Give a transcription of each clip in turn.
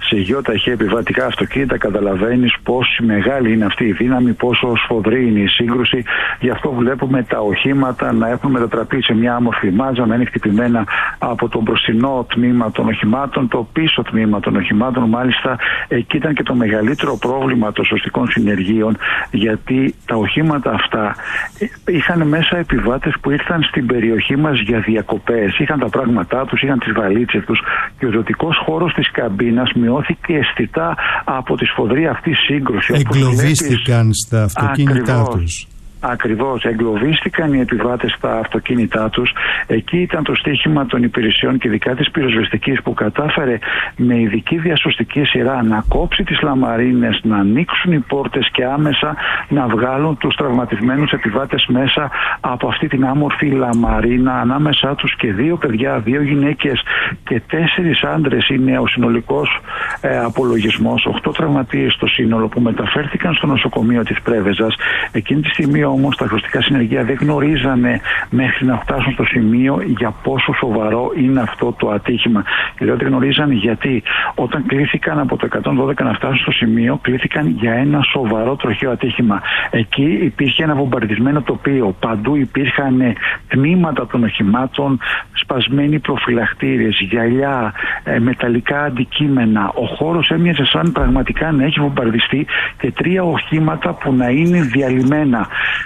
σε γεωταχή επιβατικά αυτοκίνητα, καταλαβαίνεις πόσο μεγάλη είναι αυτή η δύναμη, πόσο σφοδρή είναι η σύγκρουση. Γι' αυτό βλέπουμε τα οχήματα να έχουν μετατραπεί σε μια άμορφη μάζα, να είναι χτυπημένα από το μπροστινό τμήμα των οχημάτων, το πίσω τμήμα των οχημάτων. Μάλιστα, εκεί ήταν και το μεγαλύτερο πρόβλημα των σωστικών συνεργείων, γιατί τα οχήματα αυτά είχαν μέσα επιβάτες που ήρθαν στην περιοχή μας για διακοπές. Είχαν τα πράγματά τους, είχαν τις βαλίτσες τους και ο ζωτικός χώρος της καμπίνας μειώθηκε αισθητά από τη σφοδρή αυτή σύγκρουση. Εγκλωβίστηκαν στα αυτοκίνητά τους. Ακριβώς, εγκλωβίστηκαν οι επιβάτες στα αυτοκίνητά τους. Εκεί ήταν το στοίχημα των υπηρεσιών και ειδικά της πυροσβεστικής, που κατάφερε με ειδική διασωστική σειρά να κόψει τις λαμαρίνες, να ανοίξουν οι πόρτες και άμεσα να βγάλουν τους τραυματισμένους επιβάτες μέσα από αυτή την άμορφη λαμαρίνα. Ανάμεσά τους και 2 παιδιά, 2 γυναίκες και 4 άντρες είναι ο συνολικός απολογισμός. 8 τραυματίες στο σύνολο που μεταφέρθηκαν στο νοσοκομείο της Πρέβεζας. Εκείνη τη στιγμή όμως τα χρηστικά συνεργεία δεν γνωρίζανε μέχρι να φτάσουν στο σημείο για πόσο σοβαρό είναι αυτό το ατύχημα. Και λέω ότι γνωρίζανε γιατί όταν κλήθηκαν από το 112 να φτάσουν στο σημείο, κλήθηκαν για ένα σοβαρό τροχαίο ατύχημα. Εκεί υπήρχε ένα βομβαρδισμένο τοπίο. Παντού υπήρχαν τμήματα των οχημάτων, σπασμένοι προφυλακτήρες, γυαλιά, μεταλλικά αντικείμενα. Ο χώρος έμοιαζε σαν πραγματικά να έχει βομβαρδιστεί και 3 οχήματα που να είναι διαλυμένα.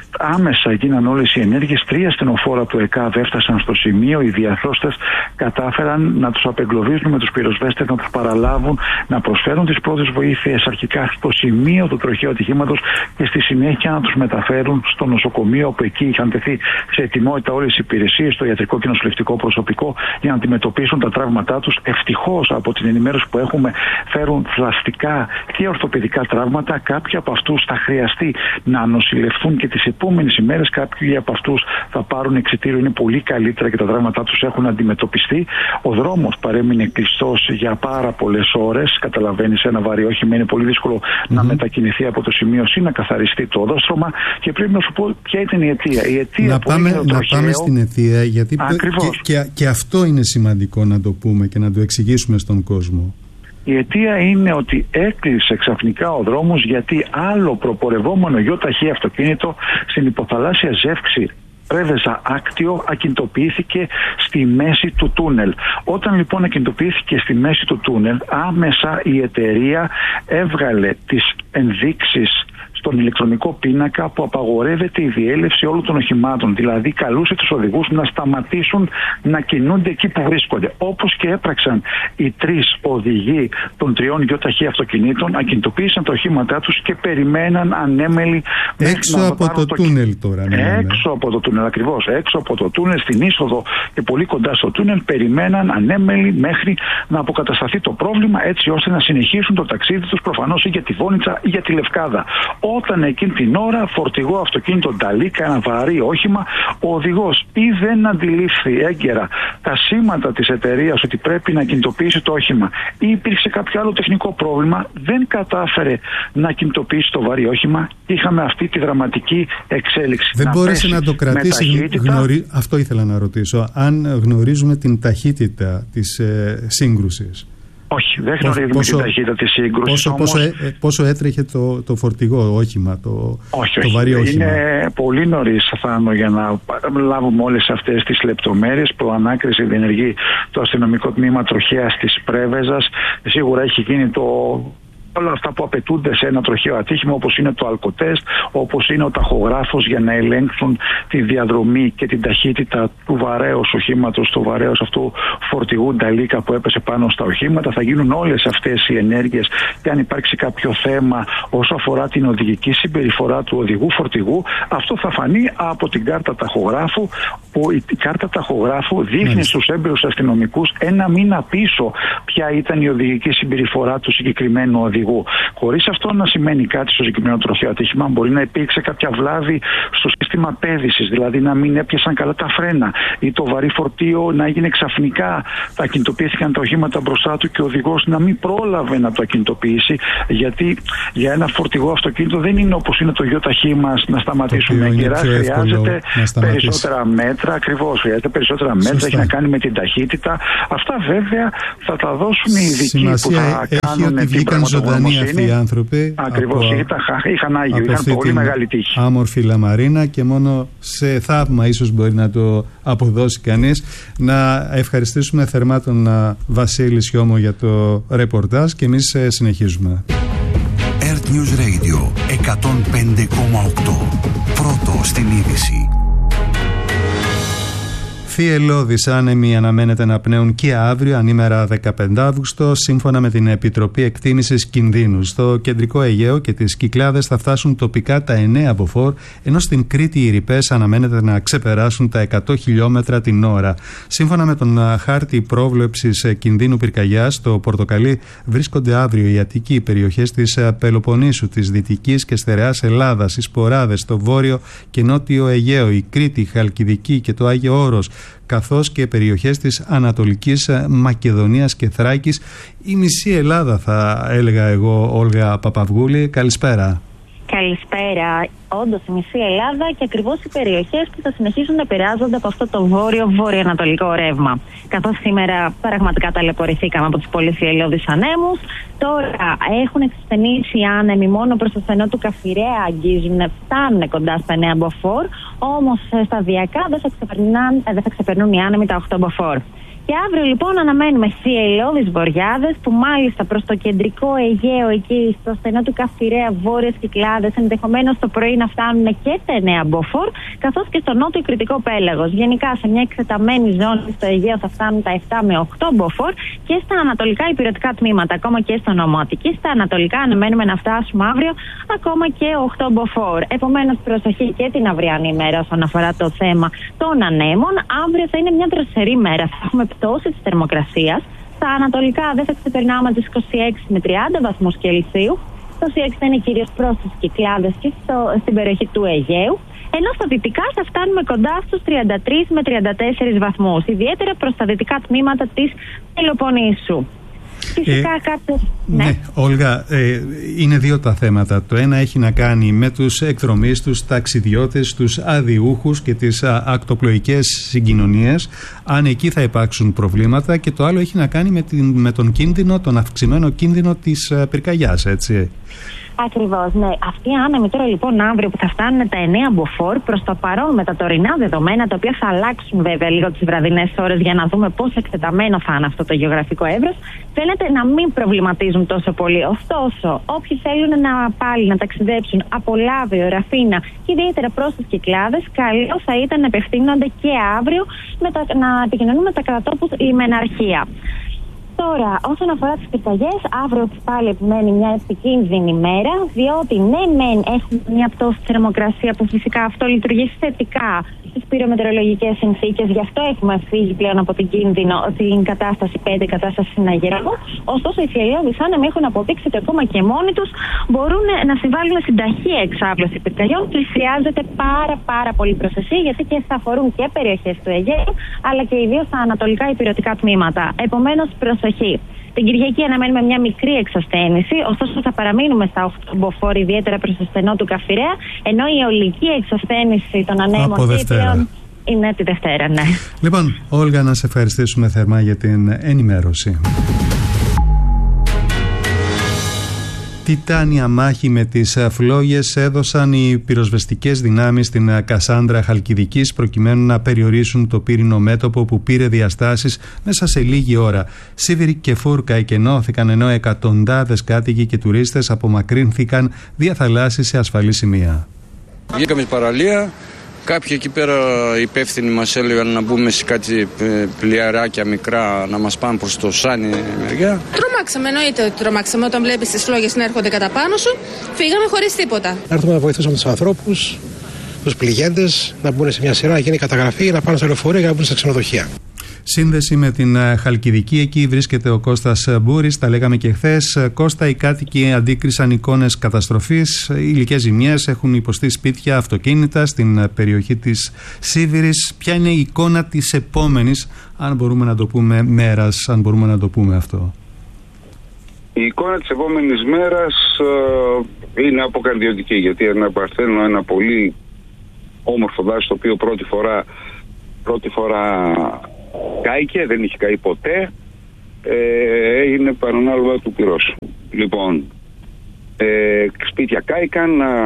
Άμεσα γίναν όλες οι ενέργειες. 3 στενοφόρα του ΕΚΑΒ έφτασαν στο σημείο. Οι διαθρώστες κατάφεραν να τους απεγκλωβίζουν με τους πυροσβέστες, να τους παραλάβουν, να προσφέρουν τις πρώτες βοήθειες αρχικά στο σημείο του τροχαίου ατυχήματος και στη συνέχεια να τους μεταφέρουν στο νοσοκομείο, όπου εκεί είχαν τεθεί σε ετοιμότητα όλες οι υπηρεσίες, το ιατρικό και νοσηλευτικό προσωπικό για να αντιμετωπίσουν τα τραύματά τους. Ευτυχώς, από την ενημέρωση που έχουμε, φέρουν πλαστικά και ορθοπαιδικά τραύματα. Κάποιοι από αυτούς θα χρειαστεί να νοσηλευτούν και τις επόμενες ημέρες. Κάποιοι από αυτούς θα πάρουν εξιτήριο, είναι πολύ καλύτερα και τα τραύματά τους έχουν αντιμετωπιστεί. Ο δρόμος παρέμεινε κλειστός για πάρα πολλές ώρες. Καταλαβαίνεις, ένα βαρύ όχημα είναι πολύ δύσκολο να μετακινηθεί από το σημείο ή να καθαριστεί το όδοστρωμα. Και πρέπει να σου πω ποια ήταν η αιτία. Η αιτία να πάμε στην αιτία, γιατί και αυτό είναι σημαντικό να το πούμε και να το εξηγήσουμε στον κόσμο. Η αιτία είναι ότι έκλεισε ξαφνικά ο δρόμος, γιατί άλλο προπορευόμενο γεωταχή αυτοκίνητο στην υποθαλάσσια ζεύξη Πρέβεζα Άκτιο ακινητοποιήθηκε στη μέση του τούνελ. Όταν λοιπόν ακινητοποιήθηκε στη μέση του τούνελ, άμεσα η εταιρεία έβγαλε τις ενδείξεις στον ηλεκτρονικό πίνακα που απαγορεύεται η διέλευση όλων των οχημάτων. Δηλαδή καλούσε τους οδηγούς να σταματήσουν να κινούνται εκεί που βρίσκονται. Όπως και έπραξαν οι 3 οδηγοί των 3 γεωταχή αυτοκινήτων, ακινητοποίησαν τα οχήματά τους και περιμέναν ανέμελοι έξω από το τούνελ τώρα. Έξω από το τούνελ, ακριβώς. Έξω από το τούνελ, στην είσοδο και πολύ κοντά στο τούνελ, περιμέναν ανέμελοι μέχρι να αποκατασταθεί το πρόβλημα, έτσι ώστε να συνεχίσουν το ταξίδι τους προφανώς ή για τη Βόνιτσα ή για τη Λευκάδα. Όταν εκείνη την ώρα φορτηγό αυτοκίνητο Νταλίκα, ένα βαρύ όχημα, ο οδηγός ή δεν αντιλήφθη έγκαιρα τα σήματα της εταιρείας ότι πρέπει να κινητοποιήσει το όχημα, ή υπήρξε κάποιο άλλο τεχνικό πρόβλημα, δεν κατάφερε να κινητοποιήσει το βαρύ όχημα και είχαμε αυτή τη δραματική εξέλιξη. Δεν μπόρεσε να το κρατήσει. Αυτό ήθελα να ρωτήσω. Αν γνωρίζουμε την ταχύτητα της σύγκρουσης. Όχι, δεν γνωρίζουμε την ταχύτητα της σύγκρουσης. Πόσο έτρεχε το φορτηγό όχημα, το βαρύ όχημα? Είναι πολύ νωρίς, Θάνο, για να λάβουμε όλες αυτές τις λεπτομέρειες. Προανάκριση διενεργεί το αστυνομικό τμήμα τροχέας της Πρέβεζας. Σίγουρα έχει γίνει όλα αυτά που απαιτούνται σε ένα τροχαίο ατύχημα, όπως είναι το αλκοτέστ, όπως είναι ο ταχογράφος για να ελέγξουν τη διαδρομή και την ταχύτητα του βαρέως οχήματος, του βαρέως αυτού φορτηγού Νταλίκα που έπεσε πάνω στα οχήματα. Θα γίνουν όλες αυτές οι ενέργειες και αν υπάρξει κάποιο θέμα όσο αφορά την οδηγική συμπεριφορά του οδηγού φορτηγού, αυτό θα φανεί από την κάρτα ταχογράφου, που η κάρτα ταχογράφου δείχνει στους έμπειρους αστυνομικούς ένα μήνα πίσω ποια ήταν η οδηγική συμπεριφορά του συγκεκριμένου οδηγού. οδηγού. Χωρίς αυτό να σημαίνει κάτι στο συγκεκριμένο τροχαίο ατύχημα, μπορεί να υπήρξε κάποια βλάβη στο σύστημα πέδησης, δηλαδή να μην έπιασαν καλά τα φρένα ή το βαρύ φορτίο να έγινε ξαφνικά, τα ακινητοποιήθηκαν τα οχήματα μπροστά του και ο οδηγός να μην πρόλαβε να το ακινητοποιήσει, γιατί για ένα φορτηγό αυτοκίνητο δεν είναι όπως είναι το ΙΟΤΑΧΗ μας να σταματήσουμε γερά. Χρειάζεται περισσότερα μέτρα, ακριβώς, χρειάζεται περισσότερα μέτρα, έχει να κάνει με την ταχύτητα. Αυτά βέβαια θα τα δώσουν οι ειδικοί που θα κάνουν την πραγματογνωμοσύνη. Οι άνθρωποι ακριβώς, είχαν άγιο, είχαν πολύ μεγάλη τύχη. Άμορφη Λαμαρίνα και μόνο σε θαύμα ίσως μπορεί να το αποδώσει κανείς. Να ευχαριστήσουμε θερμά τον Βασίλη Σιώμο για το ρεπορτάζ και εμείς συνεχίζουμε. Earth News Radio 105,8. Πρώτο στην είδηση. Θυελλώδεις άνεμοι αναμένεται να πνέουν και αύριο, ανήμερα 15 Αύγουστο, σύμφωνα με την Επιτροπή Εκτίμησης Κινδύνου. Στο κεντρικό Αιγαίο και τις Κυκλάδες θα φτάσουν τοπικά τα 9 μποφόρ, ενώ στην Κρήτη οι ρηπές αναμένεται να ξεπεράσουν τα 100 χιλιόμετρα την ώρα. Σύμφωνα με τον χάρτη πρόβλεψης κινδύνου πυρκαγιάς, στο πορτοκαλί βρίσκονται αύριο οι Αττικοί, οι περιοχές της Πελοποννήσου, της Δυτικής και Στερεάς Ελλάδας, οι Σποράδες, στο Βόρειο και Νότιο Αιγαίο, η Κρήτη, η Χαλκιδική και το Άγιο Όρος, καθώς και περιοχές της Ανατολικής Μακεδονίας και Θράκης. Η μισή Ελλάδα, θα έλεγα εγώ, Όλγα Παπαυγούλη. Καλησπέρα. Καλησπέρα. Όντως η μισή Ελλάδα και ακριβώς οι περιοχές που θα συνεχίσουν να επηρεάζονται από αυτό το βόρειο-βορειοανατολικό ρεύμα. Καθώς σήμερα πραγματικά ταλαιπωρηθήκαμε από τους πολύ θυελλώδεις ανέμους, τώρα έχουν εξασθενήσει οι άνεμοι μόνο προς το στενό του Καφιρέα, αγγίζουν, φτάνουν κοντά στα 9 μποφόρ, όμως σταδιακά δεν θα ξεπερνούν οι άνεμοι τα 8 μποφόρ. Και αύριο λοιπόν αναμένουμε θυελλώδεις βοριάδες που μάλιστα προς το κεντρικό Αιγαίο, εκεί στο στενό του Καφιρέα, βόρειες Κυκλάδες, ενδεχομένως το πρωί να φτάνουν και στα 9 μποφόρ, καθώς και στο νότιο Κρητικό Πέλαγος. Γενικά σε μια εκτεταμένη ζώνη στο Αιγαίο θα φτάνουν τα 7 με 8 μποφόρ και στα ανατολικά υπηρετικά τμήματα, ακόμα και στο νομό Αττικής. Στα ανατολικά αναμένουμε να φτάσουμε αύριο ακόμα και 8 μποφόρ. Επομένως, προσοχή και την αυριανή ημέρα όσον αφορά το θέμα των ανέμων. Αύριο θα είναι μια δροσερή μέρα. Θα έχουμε πτώση της θερμοκρασίας. Στα ανατολικά δεν θα ξεπερνάμε τις 26 με 30 βαθμούς Κελσίου. Το 26 θα είναι κυρίως προς τις Κυκλάδες και στην περιοχή του Αιγαίου. Ενώ στα δυτικά θα φτάνουμε κοντά στους 33 με 34 βαθμούς, ιδιαίτερα προς τα δυτικά τμήματα της Πελοποννήσου. Φυσικά ναι, Όλγα, είναι δύο τα θέματα. Το ένα έχει να κάνει με τους εκδρομείς, τους ταξιδιώτες, τους αδειούχους και τις ακτοπλοϊκές συγκοινωνίες, αν εκεί θα υπάρξουν προβλήματα, και το άλλο έχει να κάνει με τον κίνδυνο, τον αυξημένο κίνδυνο της πυρκαγιάς, έτσι. Ακριβώς, ναι. Αυτοί οι άνεμοι τώρα λοιπόν αύριο που θα φτάνουν τα 9 μποφόρ, προς το παρόν με τα τωρινά δεδομένα, τα οποία θα αλλάξουν βέβαια λίγο τις βραδινές ώρες για να δούμε πόσο εκτεταμένο θα είναι αυτό το γεωγραφικό εύρος, φαίνεται να μην προβληματίζουν τόσο πολύ. Ωστόσο, όποιοι θέλουν πάλι να ταξιδέψουν από Λάβιο, Ραφίνα και ιδιαίτερα προς τις Κυκλάδες, καλό θα ήταν να απευθύνονται και αύριο να επικοινωνούν με τα κατατόπους λιμεναρχεία. Τώρα, όσον αφορά τις πυρκαγιές, αύριο πάλι επιμένει μια επικίνδυνη μέρα, διότι ναι, μεν έχουμε μια πτώση της θερμοκρασίας που φυσικά αυτό λειτουργεί θετικά στις πυρομετεωρολογικές συνθήκες, γι' αυτό έχουμε φύγει πλέον από την κατάσταση 5, κατάσταση συναγερμού. Ωστόσο, οι θυελλώδεις άνεμοι έχουν αποδείξει ότι ακόμα και μόνοι τους μπορούν να συμβάλλουν στην ταχεία εξάπλωση πυρκαγιών και χρειάζεται πάρα πολύ προσοχή, γιατί και θα αφορούν και περιοχές του Αιγαίου, αλλά και ιδίως τα ανατολικά υπηρετικά τμήματα. Επομένως, προσοχή. Την Κυριακή αναμένουμε μια μικρή εξασθένηση, ωστόσο θα παραμείνουμε στα 8 μποφόρ, ιδιαίτερα προς το στενό του Καφιρέα, ενώ η ολική εξασθένηση των ανέμων πλέον είναι τη Δευτέρα, ναι. Λοιπόν, Όλγα, να σε ευχαριστήσουμε θερμά για την ενημέρωση. Τιτάνια μάχη με τις φλόγες έδωσαν οι πυροσβεστικές δυνάμεις στην Κασάνδρα Χαλκιδικής προκειμένου να περιορίσουν το πύρινο μέτωπο που πήρε διαστάσεις μέσα σε λίγη ώρα. Σίβηροι και φούρκα εκενώθηκαν, ενώ εκατοντάδες κάτοικοι και τουρίστες απομακρύνθηκαν δια θαλάσσης σε ασφαλή σημεία. Βγήκαμε στην παραλία. Κάποιοι εκεί πέρα υπεύθυνοι μας έλεγαν να μπούμε σε κάτι πλοιαράκια μικρά να μας πάνε προς το Σάνι μεριά. Τρομάξαμε, εννοείται ότι τρομάξαμε. Όταν βλέπεις τις φλόγες να έρχονται κατά πάνω σου, φύγαμε χωρίς τίποτα. Να έρθουμε να βοηθήσουμε τους ανθρώπους, τους πληγέντες, να μπουν σε μια σειρά, να γίνει καταγραφή, να πάνε στο λεωφορείο για να μπουν στα ξενοδοχεία. Σύνδεση με την Χαλκιδική, εκεί βρίσκεται ο Κώστας Μπούρης, τα λέγαμε και χθες. Κώστα, οι κάτοικοι αντίκρισαν εικόνες καταστροφής, υλικές ζημιές, έχουν υποστεί σπίτια, αυτοκίνητα στην περιοχή της Σίβηρης. Ποια είναι η εικόνα της επόμενης, αν μπορούμε να το πούμε, μέρας, αν μπορούμε να το πούμε αυτό? Η εικόνα της επόμενης μέρας είναι αποκαρδιωτική, γιατί αναπαρθένω ένα πολύ όμορφο δάσος, το οποίο πρώτη φορά κάηκε, δεν είχε καεί ποτέ, έγινε παρανάλογα του πυρός. Λοιπόν, σπίτια κάηκαν,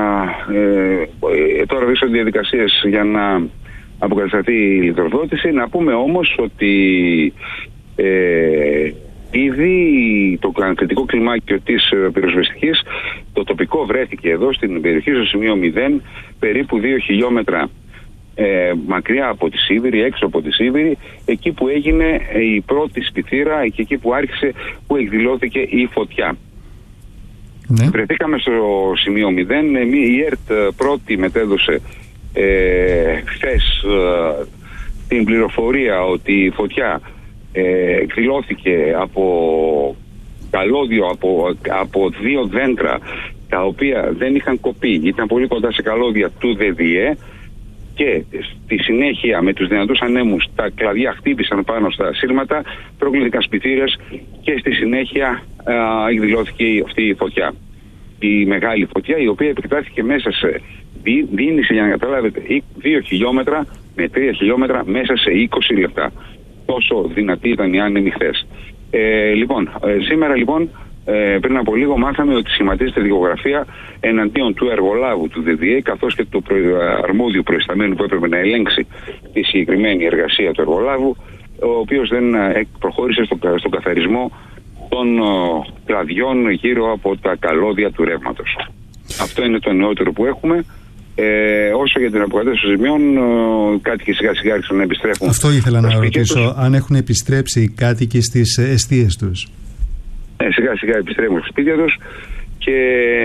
τώρα βρίσκονται διαδικασίες για να αποκατασταθεί η ηλεκτροδότηση. Να πούμε όμως ότι ήδη το κριτικό κλιμάκιο της πυροσβεστικής, το τοπικό βρέθηκε εδώ στην περιοχή στο σημείο 0, περίπου 2 χιλιόμετρα μακριά από τη Σίβηρη, έξω από τη Σίβηρη, εκεί που έγινε η πρώτη σπιθήρα και εκεί που εκδηλώθηκε η φωτιά. Ναι. Βρεθήκαμε στο σημείο 0. Η ΕΡΤ πρώτη μετέδωσε χθες την πληροφορία ότι η φωτιά εκδηλώθηκε από καλώδιο, από 2 δέντρα τα οποία δεν είχαν κοπεί, ήταν πολύ κοντά σε καλώδια του ΔΔΕ, και στη συνέχεια με τους δυνατούς ανέμους τα κλαδιά χτύπησαν πάνω στα σύρματα, προκλήθηκαν σπιθύρες και στη συνέχεια εκδηλώθηκε αυτή η φωτιά. Η μεγάλη φωτιά, η οποία επεκτάθηκε μέσα σε, δίνησε, για να καταλάβετε, 2 χιλιόμετρα με 3 χιλιόμετρα μέσα σε 20 λεπτά. Τόσο δυνατή ήταν η άνεμη χθες. Σήμερα πριν από λίγο μάθαμε ότι σχηματίζεται δικογραφία εναντίον του εργολάβου του ΔΔΕ, καθώς και του αρμόδιου προϊσταμένου που έπρεπε να ελέγξει τη συγκεκριμένη εργασία του εργολάβου, ο οποίος δεν προχώρησε στον καθαρισμό των κλαδιών γύρω από τα καλώδια του ρεύματος. Αυτό είναι το νεότερο που έχουμε. Όσο για την αποκατάσταση των ζημιών, οι κάτοικοι σιγά σιγά άρχισαν να επιστρέφουν. Αυτό ήθελα να ρωτήσω, αν έχουν επιστρέψει οι κάτοικοι στις εστίες τους. Σιγά σιγά επιστρέφουν στα σπίτια τους και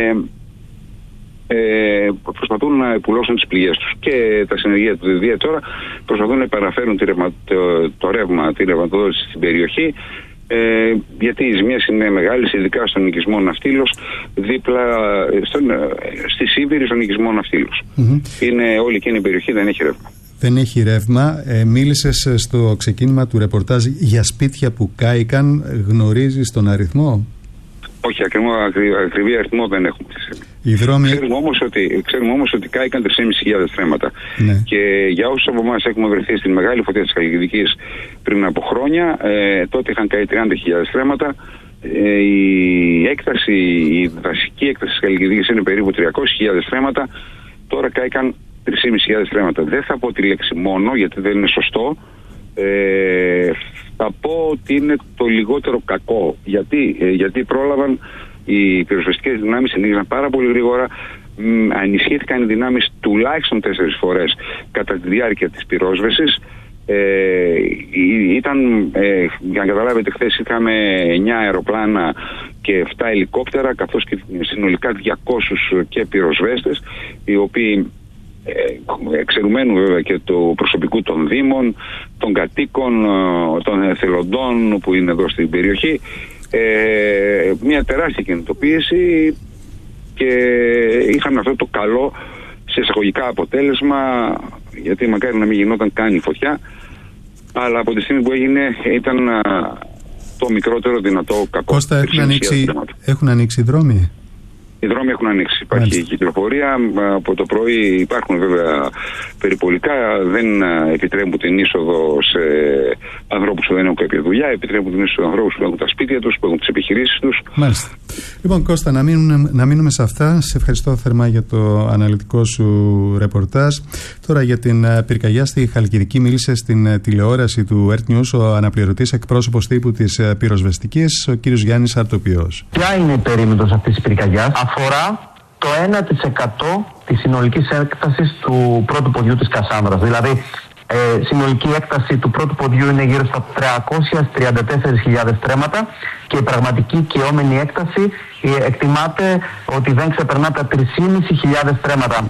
προσπαθούν να επουλώσουν τις πληγές τους. Και τα συνεργεία του ΔΔΕ τώρα προσπαθούν να επαναφέρουν το ρεύμα, τη ρευματοδότηση στην περιοχή, γιατί οι ζημιές είναι μεγάλες, ειδικά στον οικισμό Ναυτίλος, δίπλα στη Σίβηρη, στον οικισμό Ναυτίλος. Είναι όλη εκείνη η περιοχή, δεν έχει ρεύμα. Δεν έχει ρεύμα. Μίλησες στο ξεκίνημα του ρεπορτάζ για σπίτια που κάηκαν. Γνωρίζεις τον αριθμό? Όχι, ακριβή αριθμό δεν έχουμε. Ξέρουμε όμως ότι κάηκαν 3.500 στρέμματα. Ναι. Και για όσους από εμάς έχουμε βρεθεί στην μεγάλη φωτιά της Χαλκιδικής πριν από χρόνια, τότε είχαν καεί 30.000 στρέμματα. Η δασική έκταση της Χαλκιδικής είναι περίπου 300.000 στρέμματα. Τώρα κάηκαν 3.500 στρέμματα. Δεν θα πω τη λέξη μόνο, γιατί δεν είναι σωστό. Θα πω ότι είναι το λιγότερο κακό. Γιατί πρόλαβαν οι πυροσβεστικές δυνάμεις, ενήγησαν πάρα πολύ γρήγορα, ενισχύθηκαν οι δυνάμεις τουλάχιστον 4 φορές κατά τη διάρκεια της πυρόσβεσης. Για να καταλάβετε, χθες είχαμε 9 αεροπλάνα και 7 ελικόπτερα, καθώς και συνολικά 200 και πυροσβέστες, οι οποίοι εξαιρουμένου βέβαια και του προσωπικού των δήμων, των κατοίκων, των εθελοντών που είναι εδώ στην περιοχή, μια τεράστια κινητοποίηση, και είχαμε αυτό το καλό σε εισαγωγικά αποτέλεσμα, γιατί μακάρι να μην γινόταν καν η φωτιά, αλλά από τη στιγμή που έγινε ήταν το μικρότερο δυνατό κακό. Κώστα, έχουν ανοίξει δρόμοι? Οι δρόμοι έχουν ανοίξει. Υπάρχει κυκλοφορία. Από το πρωί υπάρχουν βέβαια περιπολικά. Δεν επιτρέπουν την είσοδο σε ανθρώπους που δεν έχουν κάποια δουλειά. Επιτρέπουν την είσοδο σε ανθρώπους που έχουν τα σπίτια τους, που έχουν τις επιχειρήσεις τους. Μάλιστα. Λοιπόν, Κώστα, να μείνουμε σε αυτά. Σε ευχαριστώ θερμά για το αναλυτικό σου ρεπορτάζ. Τώρα για την πυρκαγιά στη Χαλκιδική μίλησε στην τηλεόραση του Earth News ο αναπληρωτής εκπρόσωπος τύπου της πυροσβεστικής, ο κ. Γιάννης Αρτοπιός. Ποια είναι η περίμετρος αυτής της πυρκαγιάς? Αφορά το 1% της συνολικής έκτασης του πρώτου ποδιού της Κασάνδρας. Δηλαδή, συνολική έκταση του πρώτου ποδιού είναι γύρω στα 334.000 στρέμματα και η πραγματική καιόμενη έκταση εκτιμάται ότι δεν ξεπερνά τα 3.500 στρέμματα.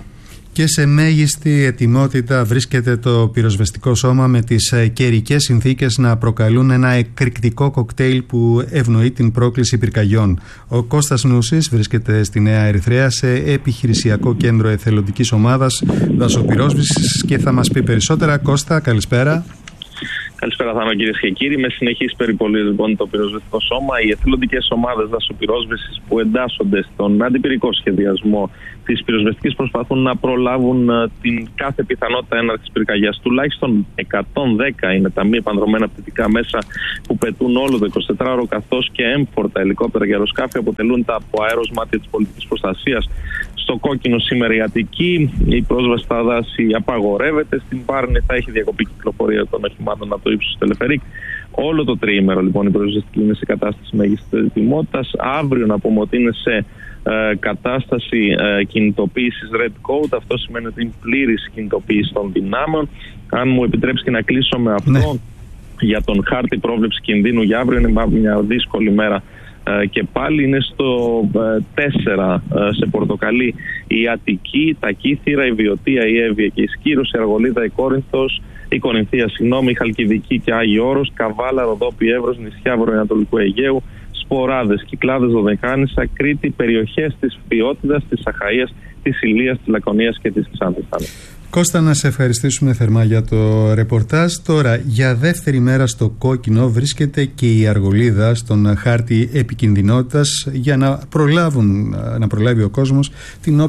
Και σε μέγιστη ετοιμότητα βρίσκεται το πυροσβεστικό σώμα με τις καιρικές συνθήκες να προκαλούν ένα εκρηκτικό κοκτέιλ που ευνοεί την πρόκληση πυρκαγιών. Ο Κώστας Νούσης βρίσκεται στη Νέα Ερυθρέα σε επιχειρησιακό κέντρο εθελοντικής ομάδας δασοπυρόσβεσης και θα μας πει περισσότερα. Κώστα, καλησπέρα. Καλησπέρα, Θάνο, κυρίες και κύριοι. Με συνεχείς περιπολίες, λοιπόν, το πυροσβεστικό σώμα, οι εθελοντικές ομάδες δασοπυρόσβεσης που εντάσσονται στον αντιπυρικό σχεδιασμό της πυροσβεστικής προσπαθούν να προλάβουν την κάθε πιθανότητα έναρξης πυρκαγιάς. Τουλάχιστον 110 είναι τα μη επανδρομένα πτυτικά μέσα που πετούν όλο το 24ωρο, καθώς και έμφορτα ελικόπτερα και αεροσκάφη αποτελούν τα αποαέρος μάτια της πολιτικής προστασίας. Στο κόκκινο σήμερα η Αττική, η πρόσβαση στα δάση απαγορεύεται. Στην Πάρνη θα έχει διακοπή κυκλοφορία των οχημάτων από το ύψος του Τελεφερίκ. Όλο το τριήμερο, λοιπόν, η πυροσβεστική είναι σε κατάσταση μέγιστης ετοιμότητας. Αύριο, να πούμε ότι είναι σε κατάσταση κινητοποίησης Red Code. Αυτό σημαίνει ότι είναι πλήρης κινητοποίηση των δυνάμεων. Αν μου επιτρέψει και να κλείσω με αυτό, για τον χάρτη πρόβλεψη κινδύνου για αύριο, είναι μια δύσκολη μέρα. Και πάλι είναι στο 4 σε πορτοκαλί η Αττική, τα Κύθυρα, η Βιωτία, η Εύβοια και η Σκύρος, η Αργολίδα, η Κορινθία, η Χαλκιδική και Άγιο Όρος, Καβάλα, Ροδόπη, Εύρος, νησιά Βορειοανατολικού Αιγαίου, Σποράδες, Κυκλάδες, Δωδεκάνησα, Κρήτη, περιοχές της Φθιώτιδας, της Αχαΐας, της Ηλίας, της Λακωνίας και της Ξάνθης. Κώστα, να σε ευχαριστήσουμε θερμά για το ρεπορτάζ. Τώρα, για δεύτερη μέρα στο κόκκινο βρίσκεται και η Αργολίδα στον χάρτη επικινδυνότητας για να προλάβει ο κόσμος την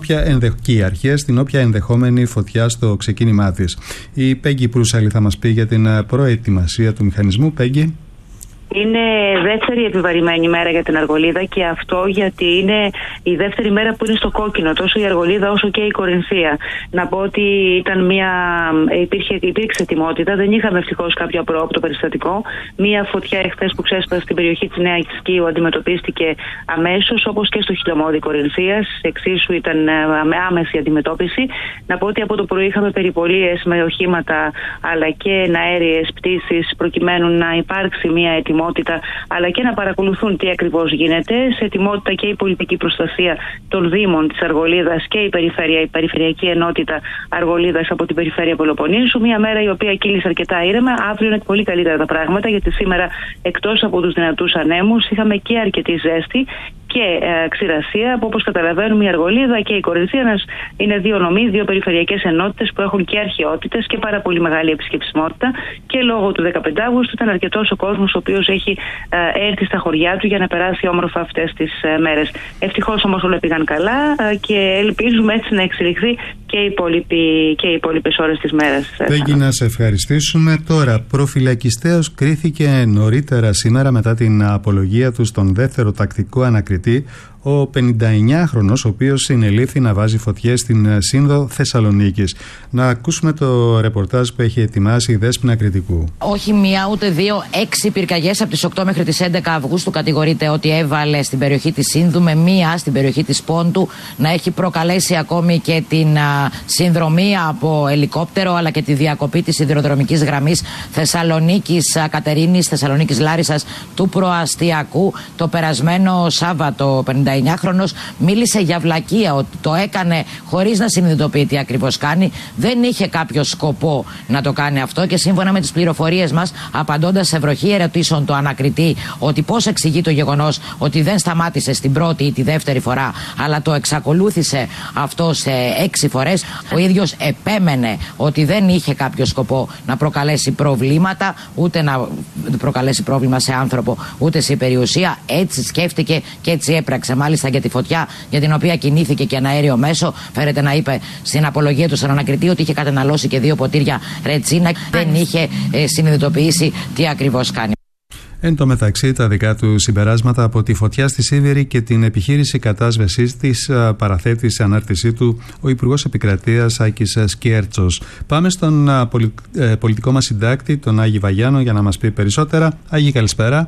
όποια ενδεχόμενη φωτιά στο ξεκίνημά της. Η Πέγγι Προύσαλη θα μας πει για την προετοιμασία του μηχανισμού. Πέγγι. Είναι δεύτερη επιβαρημένη μέρα για την Αργολίδα, και αυτό γιατί είναι η δεύτερη μέρα που είναι στο κόκκινο, τόσο η Αργολίδα όσο και η Κορινθία. Να πω ότι υπήρξε ετοιμότητα, δεν είχαμε ευτυχώς κάποιο απρόοπτο περιστατικό. Μία φωτιά εχθές που ξέσπασε στην περιοχή της Νέας Κίου αντιμετωπίστηκε αμέσως, όπως και στο χιλιομόδι Κορινθίας. Εξίσου ήταν με άμεση αντιμετώπιση. Να πω ότι από το πρωί είχαμε περιπολίες με οχήματα αλλά και εναέριες πτήσεις, προκειμένου να υπάρξει μία ετοιμότητα, αλλά και να παρακολουθούν τι ακριβώς γίνεται. Σε ετοιμότητα και η πολιτική προστασία των Δήμων της Αργολίδας και η Περιφερειακή Ενότητα Αργολίδας από την Περιφέρεια Πελοποννήσου. Μια μέρα η οποία κύλησε αρκετά ήρεμα. Αύριο είναι πολύ καλύτερα τα πράγματα, γιατί σήμερα, εκτός από τους δυνατούς ανέμους, είχαμε και αρκετή ζέστη και ξηρασία, που όπως καταλαβαίνουμε η Αργολίδα και η Κορινθία είναι δύο νομοί, δύο περιφερειακές ενότητες που έχουν και αρχαιότητες και πάρα πολύ μεγάλη επισκεψιμότητα, και λόγω του 15 Αύγουστου ήταν αρκετός ο κόσμος ο οποίος έχει έρθει στα χωριά του για να περάσει όμορφα αυτές τις μέρες. Ευτυχώς όμως όλα πήγαν καλά και ελπίζουμε έτσι να εξελιχθεί και οι υπόλοιπες ώρες της μέρας. Πέγγι, να σε ευχαριστήσουμε. Τώρα, προφυλακιστέως κρίθηκε νωρίτερα σήμερα, μετά την απολογία του στον δεύτερο τακτικό ανακριτή, ο 59χρονος, ο οποίος συνελήφθη να βάζει φωτιές στην Σύνδο Θεσσαλονίκης. Να ακούσουμε το ρεπορτάζ που έχει ετοιμάσει η Δέσποινα Κρητικού. Όχι μία ούτε δύο, 6 πυρκαγιές από τις 8 μέχρι τις 11 Αυγούστου κατηγορείται ότι έβαλε στην περιοχή της Σύνδου, με μία στην περιοχή της Πόντου να έχει προκαλέσει ακόμη και την συνδρομή από ελικόπτερο, αλλά και τη διακοπή της σιδηροδρομικής γραμμής Θεσσαλονίκης Κατερίνης, Θεσσαλονίκης Λάρισσας του προαστιακού. Το περασμένο Σάββατο 59χρονος μίλησε για βλακεία, ότι το έκανε χωρίς να συνειδητοποιεί τι ακριβώς κάνει. Δεν είχε κάποιο σκοπό να το κάνει αυτό, και σύμφωνα με τις πληροφορίες μας, απαντώντας σε βροχή ερωτήσεων το ανακριτή ότι πώς εξηγεί το γεγονός ότι δεν σταμάτησε στην πρώτη ή τη δεύτερη φορά, αλλά το εξακολούθησε αυτό σε 6 φορές, ο ίδιος επέμενε ότι δεν είχε κάποιο σκοπό να προκαλέσει προβλήματα, ούτε να προκαλέσει πρόβλημα σε άνθρωπο, ούτε σε περιουσία. Έτσι σκέφτηκε και έτσι έπραξε. Μάλιστα, για τη φωτιά για την οποία κινήθηκε και ένα αέριο μέσο, φέρεται να είπε στην απολογία του στον ανακριτή ότι είχε καταναλώσει και 2 ποτήρια ρετσίνα. Δεν είχε συνειδητοποιήσει τι ακριβώς κάνει. Εν τω μεταξύ, τα δικά του συμπεράσματα από τη φωτιά στη Σίβηρη και την επιχείρηση κατάσβεσης της παραθέτει σε ανάρτησή του ο Υπουργός Επικρατείας Άκης Σκιέρτσος. Πάμε στον πολιτικό μας συντάκτη, τον Άγη Βαγιάνο, για να μας πει περισσότερα. Άγη, καλησπέρα.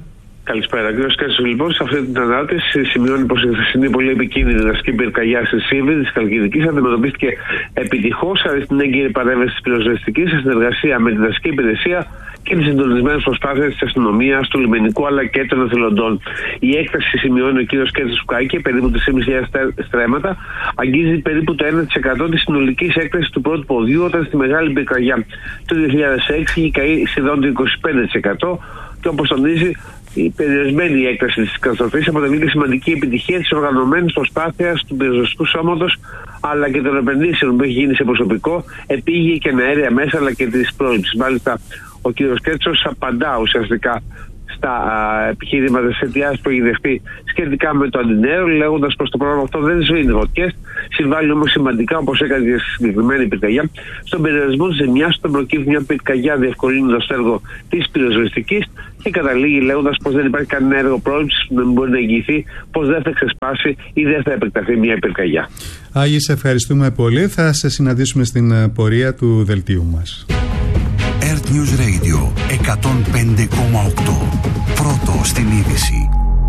Καλησπέρα. Κύριο Κέτσος, λοιπόν, σε αυτή την ανάρτηση σημειώνει πως η χθεσινή πολύ επικίνδυνη δασική πυρκαγιά στη Σίβη της Χαλκιδικής αντιμετωπίστηκε επιτυχώς χάρη στην έγκυρη παρέμβαση της πυροσβεστικής σε συνεργασία με τη δασική υπηρεσία και τις συντονισμένες προσπάθειες της αστυνομίας, του λιμενικού αλλά και των εθελοντών. Η έκταση, σημειώνει ο κύριος Κέτσος Φουκάκη, περίπου 3.500 στρέμματα, αγγίζει περίπου το 1% της συνολικής έκτασης του πρώτου ποδιού, όταν στη μεγάλη πυρκαγιά του 2006 είχε καεί σχεδόν το 25%. Και όπως τονίζει, η περιορισμένη έκταση της καταστροφής αποτελεί και σημαντική επιτυχία της οργανωμένης προσπάθειας του πυροσβεστικού σώματος αλλά και των επενδύσεων που έχει γίνει σε προσωπικό, επίγεια και αέρια μέσα αλλά και της πρόληψης. Μάλιστα, ο κ. Κέτσος απαντά ουσιαστικά στα επιχειρήματα της αιτιάς που έχει δεχτεί σχετικά με το αντινέρο, λέγοντας πως το πρόγραμμα αυτό δεν σβήνει φωτιές, συμβάλλει όμως σημαντικά, όπως έκανε και στη συγκεκριμένη πυρκαγιά, στον περιορισμό της ζημιάς όταν προκύπτει μια πυρκαγιά, διευκολύνοντας το έργο της πυροσβεστικής, και καταλήγει λέγοντας πως δεν υπάρχει κανένα έργο πρόληψης που δεν μπορεί να εγγυηθεί πως δεν θα ξεσπάσει ή δεν θα επεκταθεί μια πυρκαγιά. Άγιε, σε ευχαριστούμε πολύ. Θα σε συναντήσουμε στην πορεία του δελτίου μας. Earth News Radio 105,8. Πρώτο στην είδηση.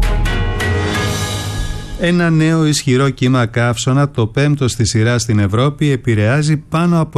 Ένα νέο ισχυρό κύμα καύσωνα, το 5ο στη σειρά στην Ευρώπη, επηρεάζει πάνω από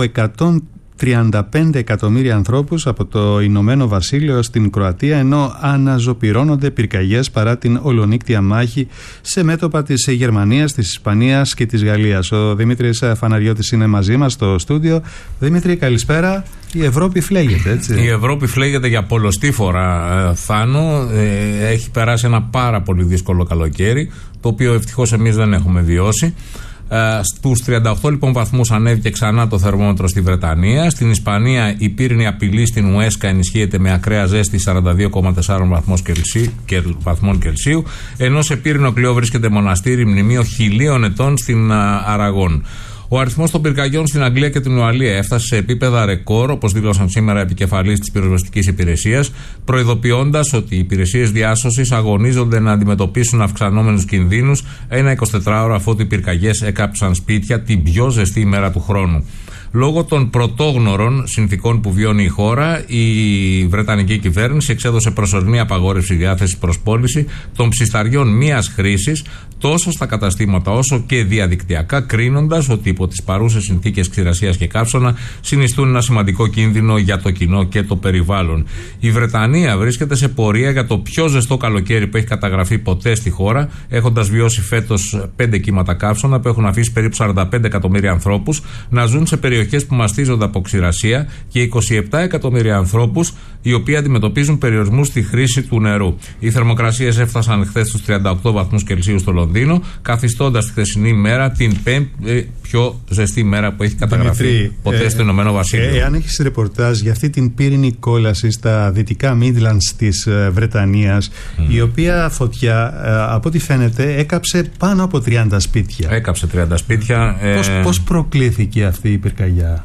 135 εκατομμύρια ανθρώπους από το Ηνωμένο Βασίλειο στην Κροατία, ενώ αναζωπυρώνονται πυρκαγιές παρά την ολονύκτια μάχη σε μέτωπα της Γερμανίας, της Ισπανίας και της Γαλλίας. Ο Δημήτρης Φαναριώτης είναι μαζί μας στο στούντιο. Δημήτρη, καλησπέρα. Η Ευρώπη φλέγεται, έτσι. Η Ευρώπη φλέγεται για πολλοστή φορά, Θάνο. Έχει περάσει ένα πάρα πολύ δύσκολο καλοκαίρι, το οποίο ευτυχώς εμείς δεν έχουμε βιώσει. Στους 38 λοιπόν βαθμούς ανέβηκε ξανά το θερμόμετρο στη Βρετανία. Στην Ισπανία η πύρινη απειλή στην Ουέσκα ενισχύεται με ακραία ζέστη 42,4 βαθμών Κελσίου, ενώ σε πύρινο κλειό βρίσκεται μοναστήρι μνημείο 1000 ετών στην Αραγών. Ο αριθμός των πυρκαγιών στην Αγγλία και την Ουαλία έφτασε σε επίπεδα ρεκόρ, όπως δήλωσαν σήμερα επικεφαλής της πυροσβεστικής υπηρεσίας, προειδοποιώντας ότι οι υπηρεσίες διάσωσης αγωνίζονται να αντιμετωπίσουν αυξανόμενους κινδύνους ένα 24ωρο αφότου οι πυρκαγιές έκαψαν σπίτια την πιο ζεστή ημέρα του χρόνου. Λόγω των πρωτόγνωρων συνθηκών που βιώνει η χώρα, η Βρετανική κυβέρνηση εξέδωσε προσωρινή απαγόρευση διάθεση προς πώληση των ψισταριών μίας χρήσης τόσο στα καταστήματα όσο και διαδικτυακά, κρίνοντας ότι υπό τις παρούσες συνθήκες ξηρασίας και καύσωνα συνιστούν ένα σημαντικό κίνδυνο για το κοινό και το περιβάλλον. Η Βρετανία βρίσκεται σε πορεία για το πιο ζεστό καλοκαίρι που έχει καταγραφεί ποτέ στη χώρα, έχοντας βιώσει φέτος 5 κύματα καύσωνα που έχουν αφήσει περίπου 45 εκατομμύρια ανθρώπους να ζουν σε περιοχές που μαστίζονται από ξηρασία και 27 εκατομμύρια ανθρώπους οι οποίοι αντιμετωπίζουν περιορισμούς στη χρήση του νερού. Οι θερμοκρασίες έφτασαν χθες στους 38 βαθμούς Κελσίου στο Λονδίνο, καθιστώντας τη χθεσινή μέρα την 5η πιο ζεστή μέρα που έχει καταγραφεί ποτέ στο Ηνωμένο Βασίλειο. Εάν έχεις ρεπορτάζ για αυτή την πύρινη κόλαση στα δυτικά Midlands της Βρετανίας, η οποία φωτιά, από ό,τι φαίνεται, έκαψε πάνω από 30 σπίτια. Έκαψε 30 σπίτια. Πώς προκλήθηκε αυτή η πυρκαγιά?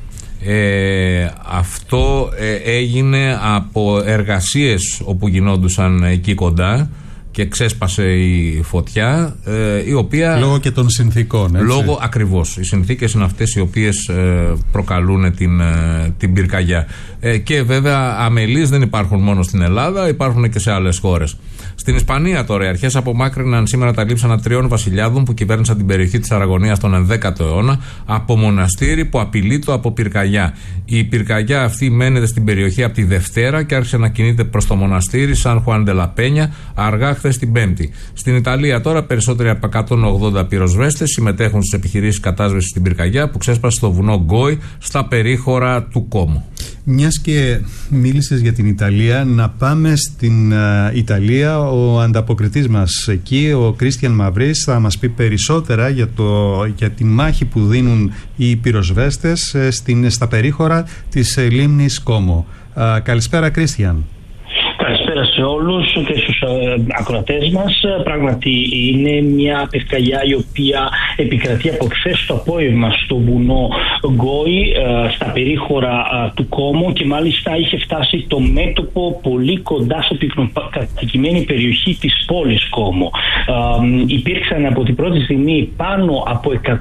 Αυτό έγινε από εργασίες όπου γινόντουσαν εκεί κοντά και ξέσπασε η φωτιά, η οποία... Λόγω και των συνθήκων, έτσι. Λόγω ακριβώς. Οι συνθήκες είναι αυτές οι οποίες προκαλούν την πυρκαγιά. Και βέβαια αμελείς δεν υπάρχουν μόνο στην Ελλάδα, υπάρχουν και σε άλλες χώρες. Στην Ισπανία τώρα οι αρχές απομάκρυναν σήμερα τα λείψανα 3 βασιλιάδων που κυβέρνησαν την περιοχή της Αραγωνίας τον 11ο αιώνα από μοναστήρι που απειλείτο από πυρκαγιά. Η πυρκαγιά αυτή μένεται στην περιοχή από τη Δευτέρα και άρχισε να κινείται προς το μοναστήρι Σαν Χουάν ντε λα Πένια αργά χθες την Πέμπτη. Στην Ιταλία τώρα περισσότεροι από 180 πυροσβέστες συμμετέχουν στις επιχειρήσεις κατάσβεσης στην πυρκαγιά που ξέσπασε στο βουνό Γκόι στα περίχωρα του Κόμο. Μιας και μίλησες για την Ιταλία, να πάμε στην Ιταλία. Ο ανταποκριτής μας εκεί, ο Κρίστιαν Μαυρής, θα μας πει περισσότερα για τη μάχη που δίνουν οι πυροσβέστες στα περίχωρα της λίμνης Κόμο. Καλησπέρα, Κρίστιαν. Καλησπέρα σε όλους και στους ακροατές μας. Πράγματι είναι μια πυρκαγιά η οποία επικρατεί από χθες το απόγευμα στο βουνό Γκόι, στα περίχωρα του Κόμο, και μάλιστα είχε φτάσει το μέτωπο πολύ κοντά σε πυκνοκατοικημένη περιοχή της πόλης Κόμο. Υπήρξαν από την πρώτη στιγμή πάνω από 100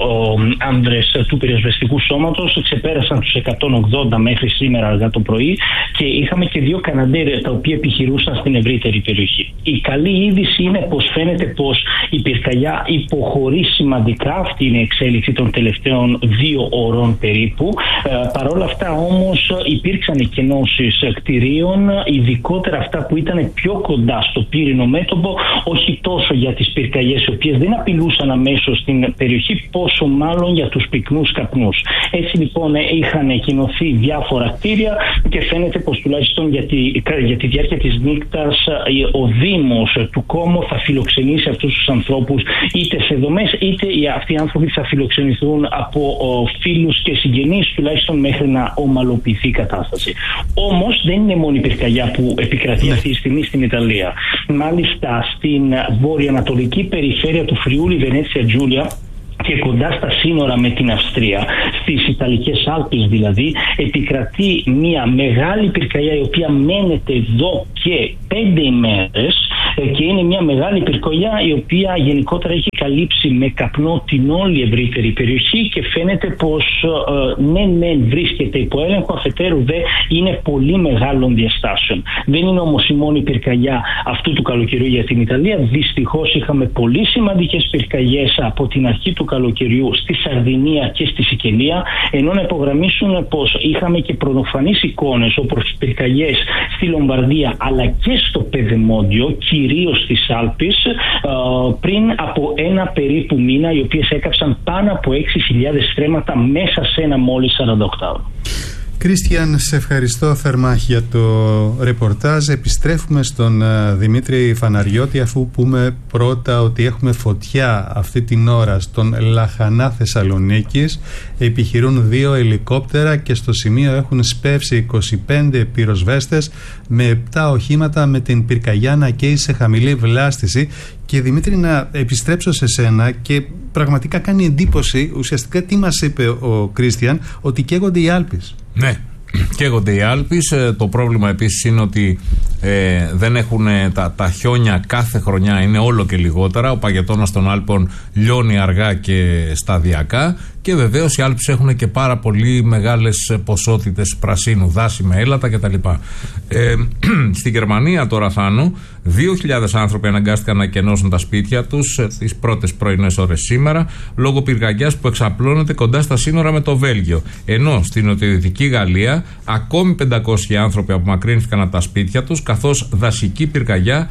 άνδρες του πυροσβεστικού σώματος, ξεπέρασαν τους 180 μέχρι σήμερα αργά το πρωί, και είχαμε και 2 Καναντέρ τα οποία επιχειρούσαν στην ευρύτερη περιοχή. Η καλή είδηση είναι πως φαίνεται πως η πυρκαγιά υποχωρεί σημαντικά. Αυτή είναι η εξέλιξη των τελευταίων 2 ώρων περίπου. Παρ' όλα αυτά όμως υπήρξαν εκκενώσεις κτηρίων, ειδικότερα αυτά που ήταν πιο κοντά στο πύρινο μέτωπο, όχι τόσο για τις πυρκαγιές οι οποίες δεν απειλούσαν αμέσως την περιοχή, πόσο μάλλον για τους πυκνούς καπνούς. Έτσι λοιπόν είχαν εκκενωθεί διάφορα κτίρια, και φαίνεται πως τουλάχιστον για τη διάρκεια της νύχτας ο Δήμος του Κόμο θα φιλοξενήσει αυτούς τους ανθρώπους είτε σε δομές, είτε αυτοί οι άνθρωποι θα φιλοξενηθούν από φίλους και συγγενείς, τουλάχιστον μέχρι να ομαλοποιηθεί η κατάσταση. Όμως δεν είναι μόνο η πυρκαγιά που επικρατεί αυτή τη στιγμή στην Ιταλία. Μάλιστα στην βορειοανατολική περιφέρεια του Φριούλι Βενέτσια Τζούλια και κοντά στα σύνορα με την Αυστρία, στις Ιταλικές Άλπεις δηλαδή, επικρατεί μια μεγάλη πυρκαγιά η οποία μένεται εδώ και 5 ημέρες, και είναι μια μεγάλη πυρκαγιά η οποία γενικότερα έχει καλύψει με καπνό την όλη ευρύτερη περιοχή, και φαίνεται πως ναι βρίσκεται υπό έλεγχο, αφετέρου δε είναι πολύ μεγάλων διαστάσεων. Δεν είναι όμως η μόνη πυρκαγιά αυτού του καλοκαιριού για την Ιταλία. Δυστυχώς είχαμε πολύ σημαντικές πυρκαγιές από την αρχή του καλοκαιριού στη Σαρδινία και στη Σικελία, ενώ να υπογραμμίσουν πως είχαμε και πρωτοφανείς εικόνες όπως πυρκαγιές στη Λομβαρδία αλλά και στο Πεδεμόντιο, κυρίως στις Άλπεις, πριν από ένα περίπου μήνα, οι οποίες έκαψαν πάνω από 6.000 στρέμματα μέσα σε ένα μόλις 48ωρο. Κρίστιαν, σε ευχαριστώ θερμά για το ρεπορτάζ. Επιστρέφουμε στον Δημήτρη Φαναριώτη, αφού πούμε πρώτα ότι έχουμε φωτιά αυτή την ώρα στον Λαχανά Θεσσαλονίκης. Επιχειρούν 2 ελικόπτερα και στο σημείο έχουν σπεύσει 25 πυροσβέστες με 7 οχήματα, με την πυρκαγιά να καίει σε χαμηλή βλάστηση. Και Δημήτρη, να επιστρέψω σε σένα, και πραγματικά κάνει εντύπωση ουσιαστικά τι μας είπε ο Κρίστιαν, ότι καίγονται οι Άλπεις. Ναι, καίγονται οι Άλπεις. Το πρόβλημα επίσης είναι ότι δεν έχουν τα χιόνια κάθε χρονιά, είναι όλο και λιγότερα. Ο παγετώνας των Άλπων λιώνει αργά και σταδιακά, και βεβαίως οι Άλπεις έχουν και πάρα πολύ μεγάλες ποσότητες πρασίνου, δάση με έλατα κτλ. Στη Γερμανία τώρα, Θάνο, 2.000 άνθρωποι αναγκάστηκαν να κενώσουν τα σπίτια τους τις πρώτες πρωινές ώρες σήμερα, λόγω πυρκαγιάς που εξαπλώνεται κοντά στα σύνορα με το Βέλγιο. Ενώ στην νοτιοδυτική Γαλλία ακόμη 500 άνθρωποι απομακρύνθηκαν από τα σπίτια τους, καθώς δασική πυρκαγιά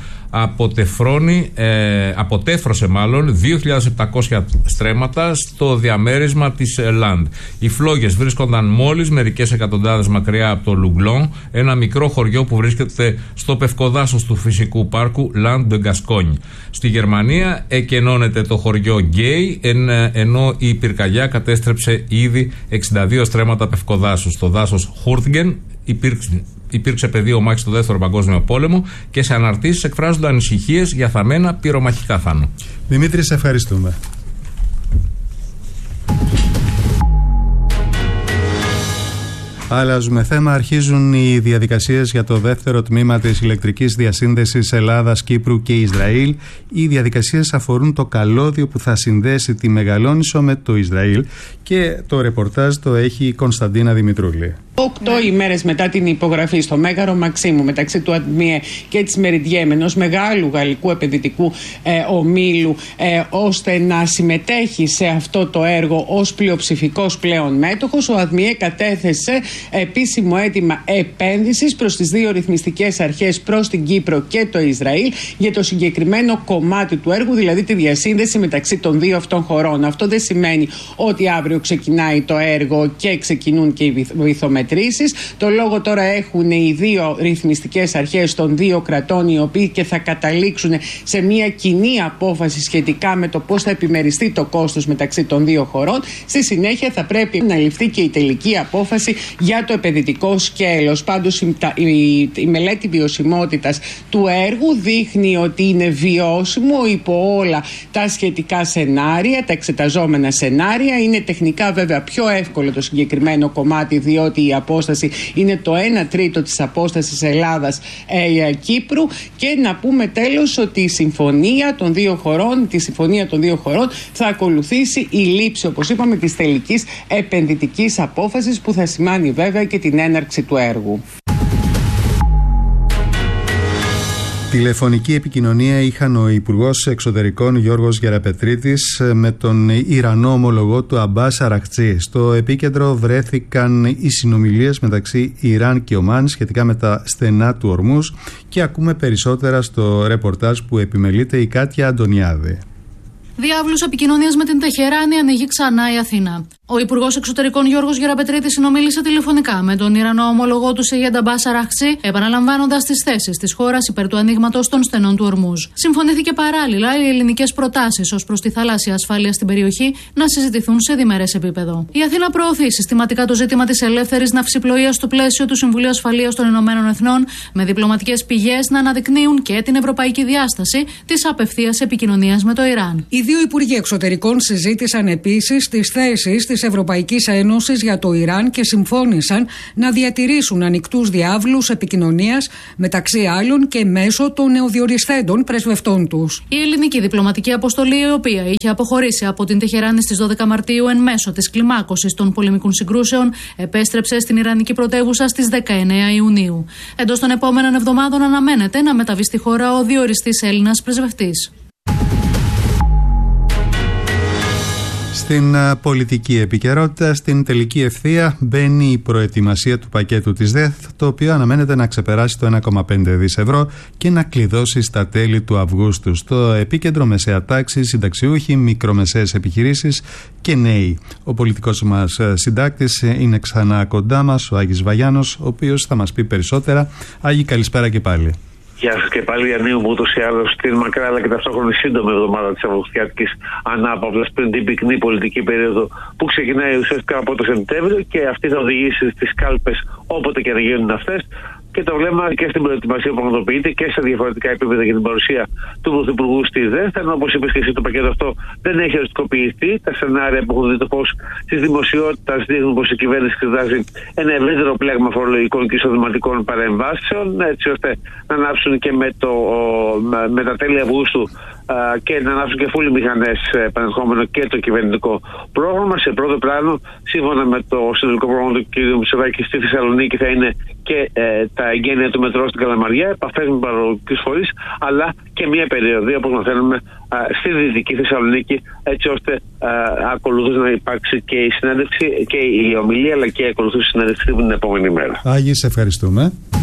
αποτέφρωσε 2.700 στρέμματα στο διαμέρισμα της Λαντ. Οι φλόγες βρίσκονταν μόλις μερικές εκατοντάδες μακριά από το Λουγκλόν, ένα μικρό χωριό που βρίσκεται στο πευκοδάσος του φυσικού πάρκου Land de Gascogne. Στη Γερμανία εκενώνεται το χωριό Γκέι, ενώ η πυρκαγιά κατέστρεψε ήδη 62 στρέμματα πευκοδάσους. Στο δάσος Χούρτγεν υπήρξε πεδίο μάχης στο Δεύτερο Παγκόσμιο Πόλεμο, και σε αναρτήσεις εκφράζονται ανησυχίες για θαμμένα πυρομαχικά, Θάνο. Δημήτρη, σε ευχαριστούμε. Αλλάζουμε θέμα. Αρχίζουν οι διαδικασίες για το δεύτερο τμήμα της ηλεκτρικής διασύνδεσης Ελλάδας, Κύπρου και Ισραήλ. Οι διαδικασίες αφορούν το καλώδιο που θα συνδέσει τη Μεγαλόνισσο με το Ισραήλ, και το ρεπορτάζ το έχει η Κωνσταντίνα Δημητρούλη. 8 ημέρες μετά την υπογραφή στο Μέγαρο Μαξίμου μεταξύ του ΑΔΜΙΕ και της Μεριντιέμ, ενός μεγάλου γαλλικού επενδυτικού ομίλου, ώστε να συμμετέχει σε αυτό το έργο ως πλειοψηφικός πλέον μέτοχος, ο ΑΔΜΙΕ κατέθεσε επίσημο αίτημα επένδυσης προς τις 2 ρυθμιστικές αρχές, προς την Κύπρο και το Ισραήλ, για το συγκεκριμένο κομμάτι του έργου, δηλαδή τη διασύνδεση μεταξύ των 2 αυτών χωρών. Αυτό δεν σημαίνει ότι αύριο ξεκινάει το έργο και ξεκινούν και οι βυθομετρήσεις. μετρήσεις. Το λόγο τώρα έχουν οι δύο ρυθμιστικές αρχές των δύο κρατών, οι οποίοι και θα καταλήξουν σε μια κοινή απόφαση σχετικά με το πώς θα επιμεριστεί το κόστος μεταξύ των δύο χωρών. Στη συνέχεια θα πρέπει να ληφθεί και η τελική απόφαση για το επενδυτικό σκέλος. Πάντως η μελέτη βιωσιμότητας του έργου δείχνει ότι είναι βιώσιμο υπό όλα τα σχετικά σενάρια, τα εξεταζόμενα σενάρια. Είναι τεχνικά βέβαια πιο εύκολο το συγκεκριμένο κομμάτι, διότι η απόσταση είναι το 1/3 της απόστασης Ελλάδας-Κύπρου. Και να πούμε τέλος ότι τη συμφωνία των δύο χωρών θα ακολουθήσει η λήψη, όπως είπαμε, της τελικής επενδυτικής απόφασης, που θα σημάνει βέβαια και την έναρξη του έργου. Τηλεφωνική επικοινωνία είχαν ο Υπουργός Εξωτερικών Γιώργος Γεραπετρίτης με τον Ιρανό ομολογό του Αμπάς Αραχτζή. Στο επίκεντρο βρέθηκαν οι συνομιλίες μεταξύ Ιράν και Ομάν σχετικά με τα στενά του Ορμούζ, και ακούμε περισσότερα στο ρεπορτάζ που επιμελείται η Κάτια Αντωνιάδη. Διάβλους επικοινωνίας με την Τεχεράνη ανοίγει ξανά η Αθήνα. Ο Υπουργός Εξωτερικών Γιώργος Γεραπετρίτης συνομίλησε τηλεφωνικά με τον Ιρανό ομολογό του Σεγέντ Αμπάς Αραχτζή, επαναλαμβάνοντας τις θέσεις της χώρας υπέρ του ανοίγματος των στενών του Ορμούζ. Συμφωνήθηκε παράλληλα οι ελληνικές προτάσεις ως προς τη θαλάσσια ασφάλεια στην περιοχή να συζητηθούν σε διμερές επίπεδο. Η Αθήνα προωθεί συστηματικά το ζήτημα της ελεύθερης ναυσιπλοείας στο πλαίσιο του Συμβουλίου Ασφαλείας των Ηνωμένων Εθνών, με διπλωματικές πηγές να αναδεικνύουν και την ευρωπαϊκή διάσταση της απευθείας επικοινωνίας με το Ιράν. Οι δύο Υπουργοί Εξωτερικών συζήτησαν επίσης τις θέσεις της Ευρωπαϊκής Ένωσης για το Ιράν και συμφώνησαν να διατηρήσουν ανοιχτούς διάβλους επικοινωνίας, μεταξύ άλλων και μέσω των νεοδιοριστέντων πρεσβευτών τους. Η ελληνική διπλωματική αποστολή, η οποία είχε αποχωρήσει από την Τεχεράνη στις 12 Μαρτίου εν μέσω της κλιμάκωσης των πολεμικών συγκρούσεων, επέστρεψε στην Ιρανική πρωτεύουσα στις 19 Ιουνίου. Εντός των επόμενων εβδομάδων αναμένεται να μεταβεί στη χώρα ο διοριστής Έλληνας πρεσβευτής. Στην πολιτική επικαιρότητα, στην τελική ευθεία μπαίνει η προετοιμασία του πακέτου της ΔΕΘ, το οποίο αναμένεται να ξεπεράσει το 1,5 δις ευρώ και να κλειδώσει στα τέλη του Αυγούστου. Στο επίκεντρο μεσαία τάξη, συνταξιούχοι, μικρομεσαίες επιχειρήσεις και νέοι. Ο πολιτικός μας συντάκτης είναι ξανά κοντά μας, ο Άγης Βαγιάνος, ο οποίος θα μας πει περισσότερα. Άγη, καλησπέρα και πάλι. Γεια σας και πάλι, Ιαννίου μου, ούτως ή άλλως την μακρά αλλά και ταυτόχρονη σύντομη εβδομάδα της Αυγουστιάτικης ανάπαυλας πριν την πυκνή πολιτική περίοδο που ξεκινάει ουσιαστικά από το Σεπτέμβριο, και αυτή θα οδηγήσει στις κάλπες όποτε και να γίνουν αυτές. Και το βλέμμα και στην προετοιμασία που πραγματοποιείται και σε διαφορετικά επίπεδα για την παρουσία του Πρωθυπουργού στη ΔΕΘ. Ενώ, όπως είπες και εσύ, το πακέτο αυτό δεν έχει οριστικοποιηθεί. Τα σενάρια που έχουν δει το φως της δημοσιότητας δείχνουν πως η κυβέρνηση εξετάζει ένα ευρύτερο πλέγμα φορολογικών και εισοδηματικών παρεμβάσεων, έτσι ώστε να ανάψουν και με τα τέλη Αυγούστου και να ανάψουν και φούλοι μηχανές επανερχόμενο και το κυβερνητικό πρόγραμμα. Σε πρώτο πλάνο, σύμφωνα με το συνολικό πρόγραμμα του κ. Μητσοτάκη, στη Θεσσαλονίκη θα είναι και τα εγγένεια του μετρό στην Καλαμαριά, επαφές με παραγωγικούς φορείς, αλλά και μια περιοδία, όπως μαθαίνουμε, στη Δυτική Θεσσαλονίκη, έτσι ώστε ακολουθώς να υπάρξει και η συνέντευξη και η ομιλία, αλλά και η ακολουθούση συνέντευξη την επόμενη μέρα. Άγιε, σε ευχαριστούμε.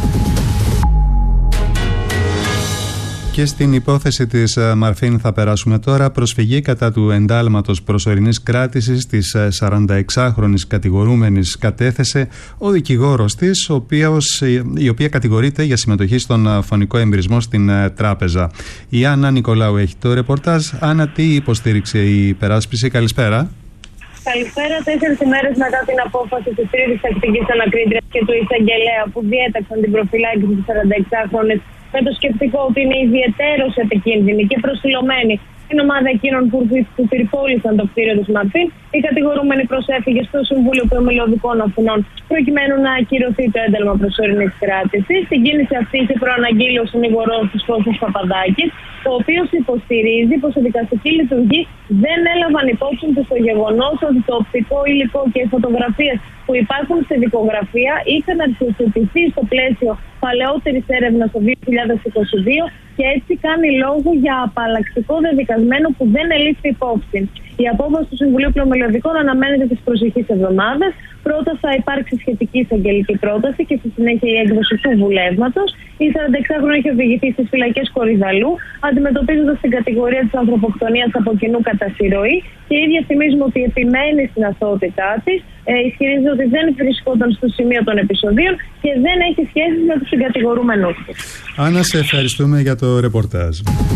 Και στην υπόθεση της Μαρφίν θα περάσουμε τώρα. Προσφυγή κατά του εντάλματος προσωρινής κράτησης της 46χρονης κατηγορούμενης κατέθεσε ο δικηγόρος της, η οποία κατηγορείται για συμμετοχή στον φωνικό εμπειρισμό στην τράπεζα. Η Άννα Νικολάου έχει το ρεπορτάζ. Άννα, τι υποστήριξε η υπεράσπιση? Καλησπέρα. Καλησπέρα. 4 ημέρες μετά την απόφαση της τρίτης τακτικής ανακρίτριας και του εισαγγελέα που διέταξαν την προφυλάκηση της 46χρονης με το σκεπτικό ότι είναι ιδιαιτέρως επικίνδυνη και προσιλωμένη στην ομάδα εκείνων που πυρπόλησαν το κτίριο της Μαρφίν, η κατηγορούμενη προσέφυγε στο Συμβούλιο Προμηλωδικών Αθηνών προκειμένου να ακυρωθεί το ένταλμα προσωρινής κράτησης. Στην κίνηση αυτή είχε προαναγγείλει ο συνηγορός της Κώστας Παπαδάκης, ο οποίος υποστηρίζει πως η δικαστική λειτουργή δεν έλαβαν υπόψη του στο γεγονός ότι το οπτικό υλικό και οι φωτογραφίες που υπάρχουν στη δικογραφία είχαν αρχιοθετηθεί στο πλαίσιο παλαιότερης έρευνας το 2022 και έτσι κάνει λόγο για απαλλακτικό δεδικασμένο που δεν ελήφθη υπόψη. Η απόφαση του Συμβουλίου Πληρωμελωδικών αναμένεται τις προσεχείς εβδομάδες. Πρώτα θα υπάρξει σχετική εισαγγελική πρόταση και στη συνέχεια η έκδοση του βουλεύματος. Η 46χρονη έχει οδηγηθεί στις φυλακές Κορυδαλού, αντιμετωπίζοντας την κατηγορία της ανθρωποκτονίας από κοινού κατά συρροή. Και η ίδια θυμίζουμε ότι επιμένει στην αθωότητά της. Ισχυρίζεται ότι δεν βρισκόταν στο σημείο των επεισοδίων και δεν έχει σχέσεις με τους συγκατηγορούμενους της. Άννα, σε ευχαριστούμε για το ρεπορτάζ.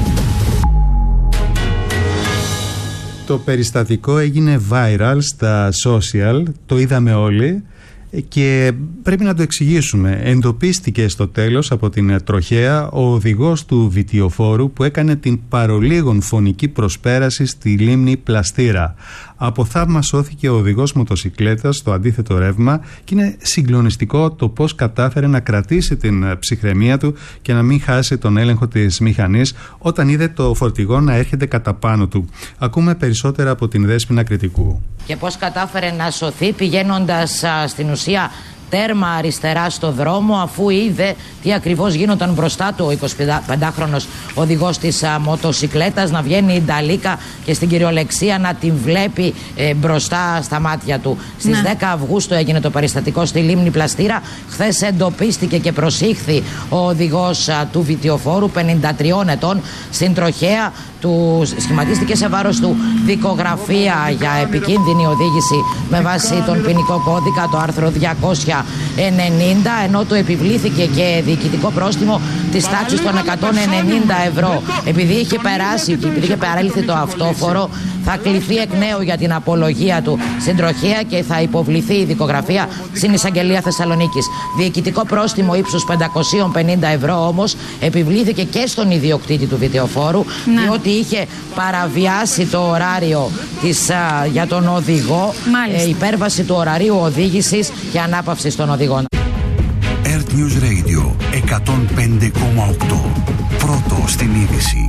Το περιστατικό έγινε viral στα social, το είδαμε όλοι και πρέπει να το εξηγήσουμε. Εντοπίστηκε στο τέλος από την τροχέα ο οδηγός του βιτιοφόρου που έκανε την παρολίγων φωνική προσπέραση στη λίμνη Πλαστήρα. Από θαύμα σώθηκε ο οδηγός μοτοσικλέτας στο αντίθετο ρεύμα και είναι συγκλονιστικό το πώς κατάφερε να κρατήσει την ψυχραιμία του και να μην χάσει τον έλεγχο της μηχανής όταν είδε το φορτηγό να έρχεται κατά πάνω του. Ακούμε περισσότερα από την Δέσποινα Κρητικού. Και πώς κατάφερε να σωθεί πηγαίνοντας στην ουσία τέρμα αριστερά στο δρόμο, αφού είδε τι ακριβώς γίνονταν μπροστά του ο 25χρονος οδηγός της μοτοσικλέτας, να βγαίνει η νταλίκα και στην κυριολεξία να την βλέπει μπροστά στα μάτια του. Στις 10 Αυγούστου έγινε το περιστατικό στη λίμνη Πλαστήρα. Χθες εντοπίστηκε και προσήχθη ο οδηγός του βιτιοφόρου 53 ετών στην τροχέα. Του σχηματίστηκε σε βάρος του δικογραφία για επικίνδυνη οδήγηση με βάση τον ποινικό κώδικα, το άρθρο 290, ενώ του επιβλήθηκε και διοικητικό πρόστιμο της τάξης των 190 ευρώ. Επειδή είχε παρέλθει το αυτόφορο, θα κληθεί εκ νέου για την απολογία του στην τροχέα και θα υποβληθεί η δικογραφία στην Εισαγγελία Θεσσαλονίκης. Διοικητικό πρόστιμο ύψους 550 ευρώ όμως επιβλήθηκε και στον ιδιοκτήτη του βιτεοφόρου, διότι είχε παραβιάσει το ωράριο για τον οδηγό, υπέρβαση του ωραρίου οδήγησης και ανάπαυση των οδηγών. Earth News Radio 105,8. Πρώτο στην είδηση.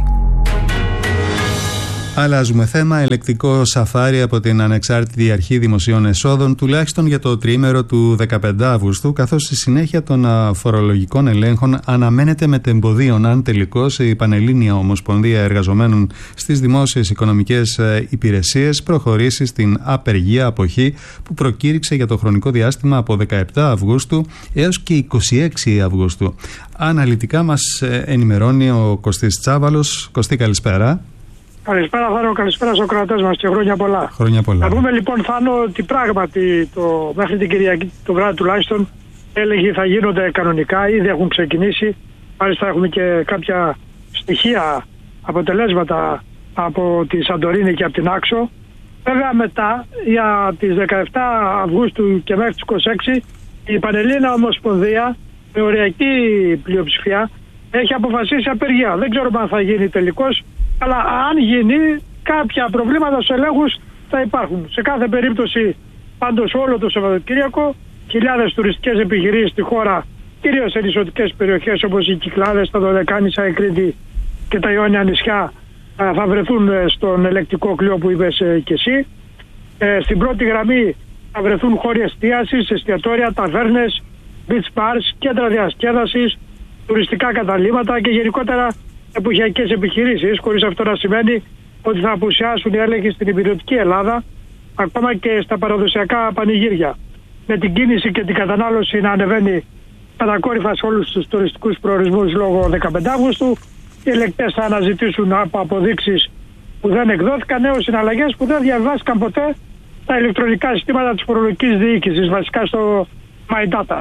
Αλλάζουμε θέμα. Ελεκτικό σαφάρι από την Ανεξάρτητη Αρχή Δημοσίων Εσόδων, τουλάχιστον για το τριήμερο του 15 Αυγούστου, καθώς στη συνέχεια των φορολογικών ελέγχων αναμένεται μετεμποδίων αν τελικώς η Πανελλήνια Ομοσπονδία Εργαζομένων στις Δημόσιες Οικονομικές Υπηρεσίες προχωρήσει στην απεργία αποχή που προκήρυξε για το χρονικό διάστημα από 17 Αυγούστου έως και 26 Αυγούστου. Αναλυτικά μας ενημερώνει ο Κωστής Τσάβαλος. Κωστή, καλησπέρα. Καλησπέρα Θάνο, καλησπέρα στους ακροατές μας και χρόνια πολλά. Χρόνια πολλά. Να πούμε λοιπόν Θάνο ότι πράγματι μέχρι την Κυριακή το βράδυ τουλάχιστον έλεγχοι θα γίνονται κανονικά, ήδη έχουν ξεκινήσει. Μάλιστα έχουμε και κάποια στοιχεία, αποτελέσματα από τη Σαντορίνη και από την Άξο. Βέβαια μετά για τις 17 Αυγούστου και μέχρι τις 26 η Πανελλήνια Ομοσπονδία με οριακή πλειοψηφία έχει αποφασίσει απεργία. Δεν ξέρουμε αν θα γίνει τελικώς, αλλά αν γίνει κάποια προβλήματα στους ελέγχους θα υπάρχουν. Σε κάθε περίπτωση πάντως όλο το Σαββατοκύριακο χιλιάδες τουριστικές επιχειρήσεις στη χώρα, κυρίως σε νησιωτικές περιοχές όπως οι Κυκλάδες, τα Δωδεκάνησα, η Κρήτη και τα Ιόνια νησιά θα βρεθούν στον ελεκτικό κλειό που είπες και εσύ. Στην πρώτη γραμμή θα βρεθούν χώροι εστίασης, εστιατόρια, ταβέρνες, beach bars, κέντρα διασκέδασης, τουριστικά καταλύματα και γενικότερα εποχιακές επιχειρήσεις, χωρίς αυτό να σημαίνει ότι θα απουσιάσουν οι έλεγχοι στην υπηρετική Ελλάδα, ακόμα και στα παραδοσιακά πανηγύρια. Με την κίνηση και την κατανάλωση να ανεβαίνει κατακόρυφα σε όλους τους τουριστικούς προορισμούς λόγω 15 Αυγούστου, οι ελεκτές θα αναζητήσουν από αποδείξεις που δεν εκδόθηκαν έως συναλλαγές που δεν διαβάστηκαν ποτέ στα ηλεκτρονικά συστήματα της φορολογικής διοίκησης, βασικά στο My Data.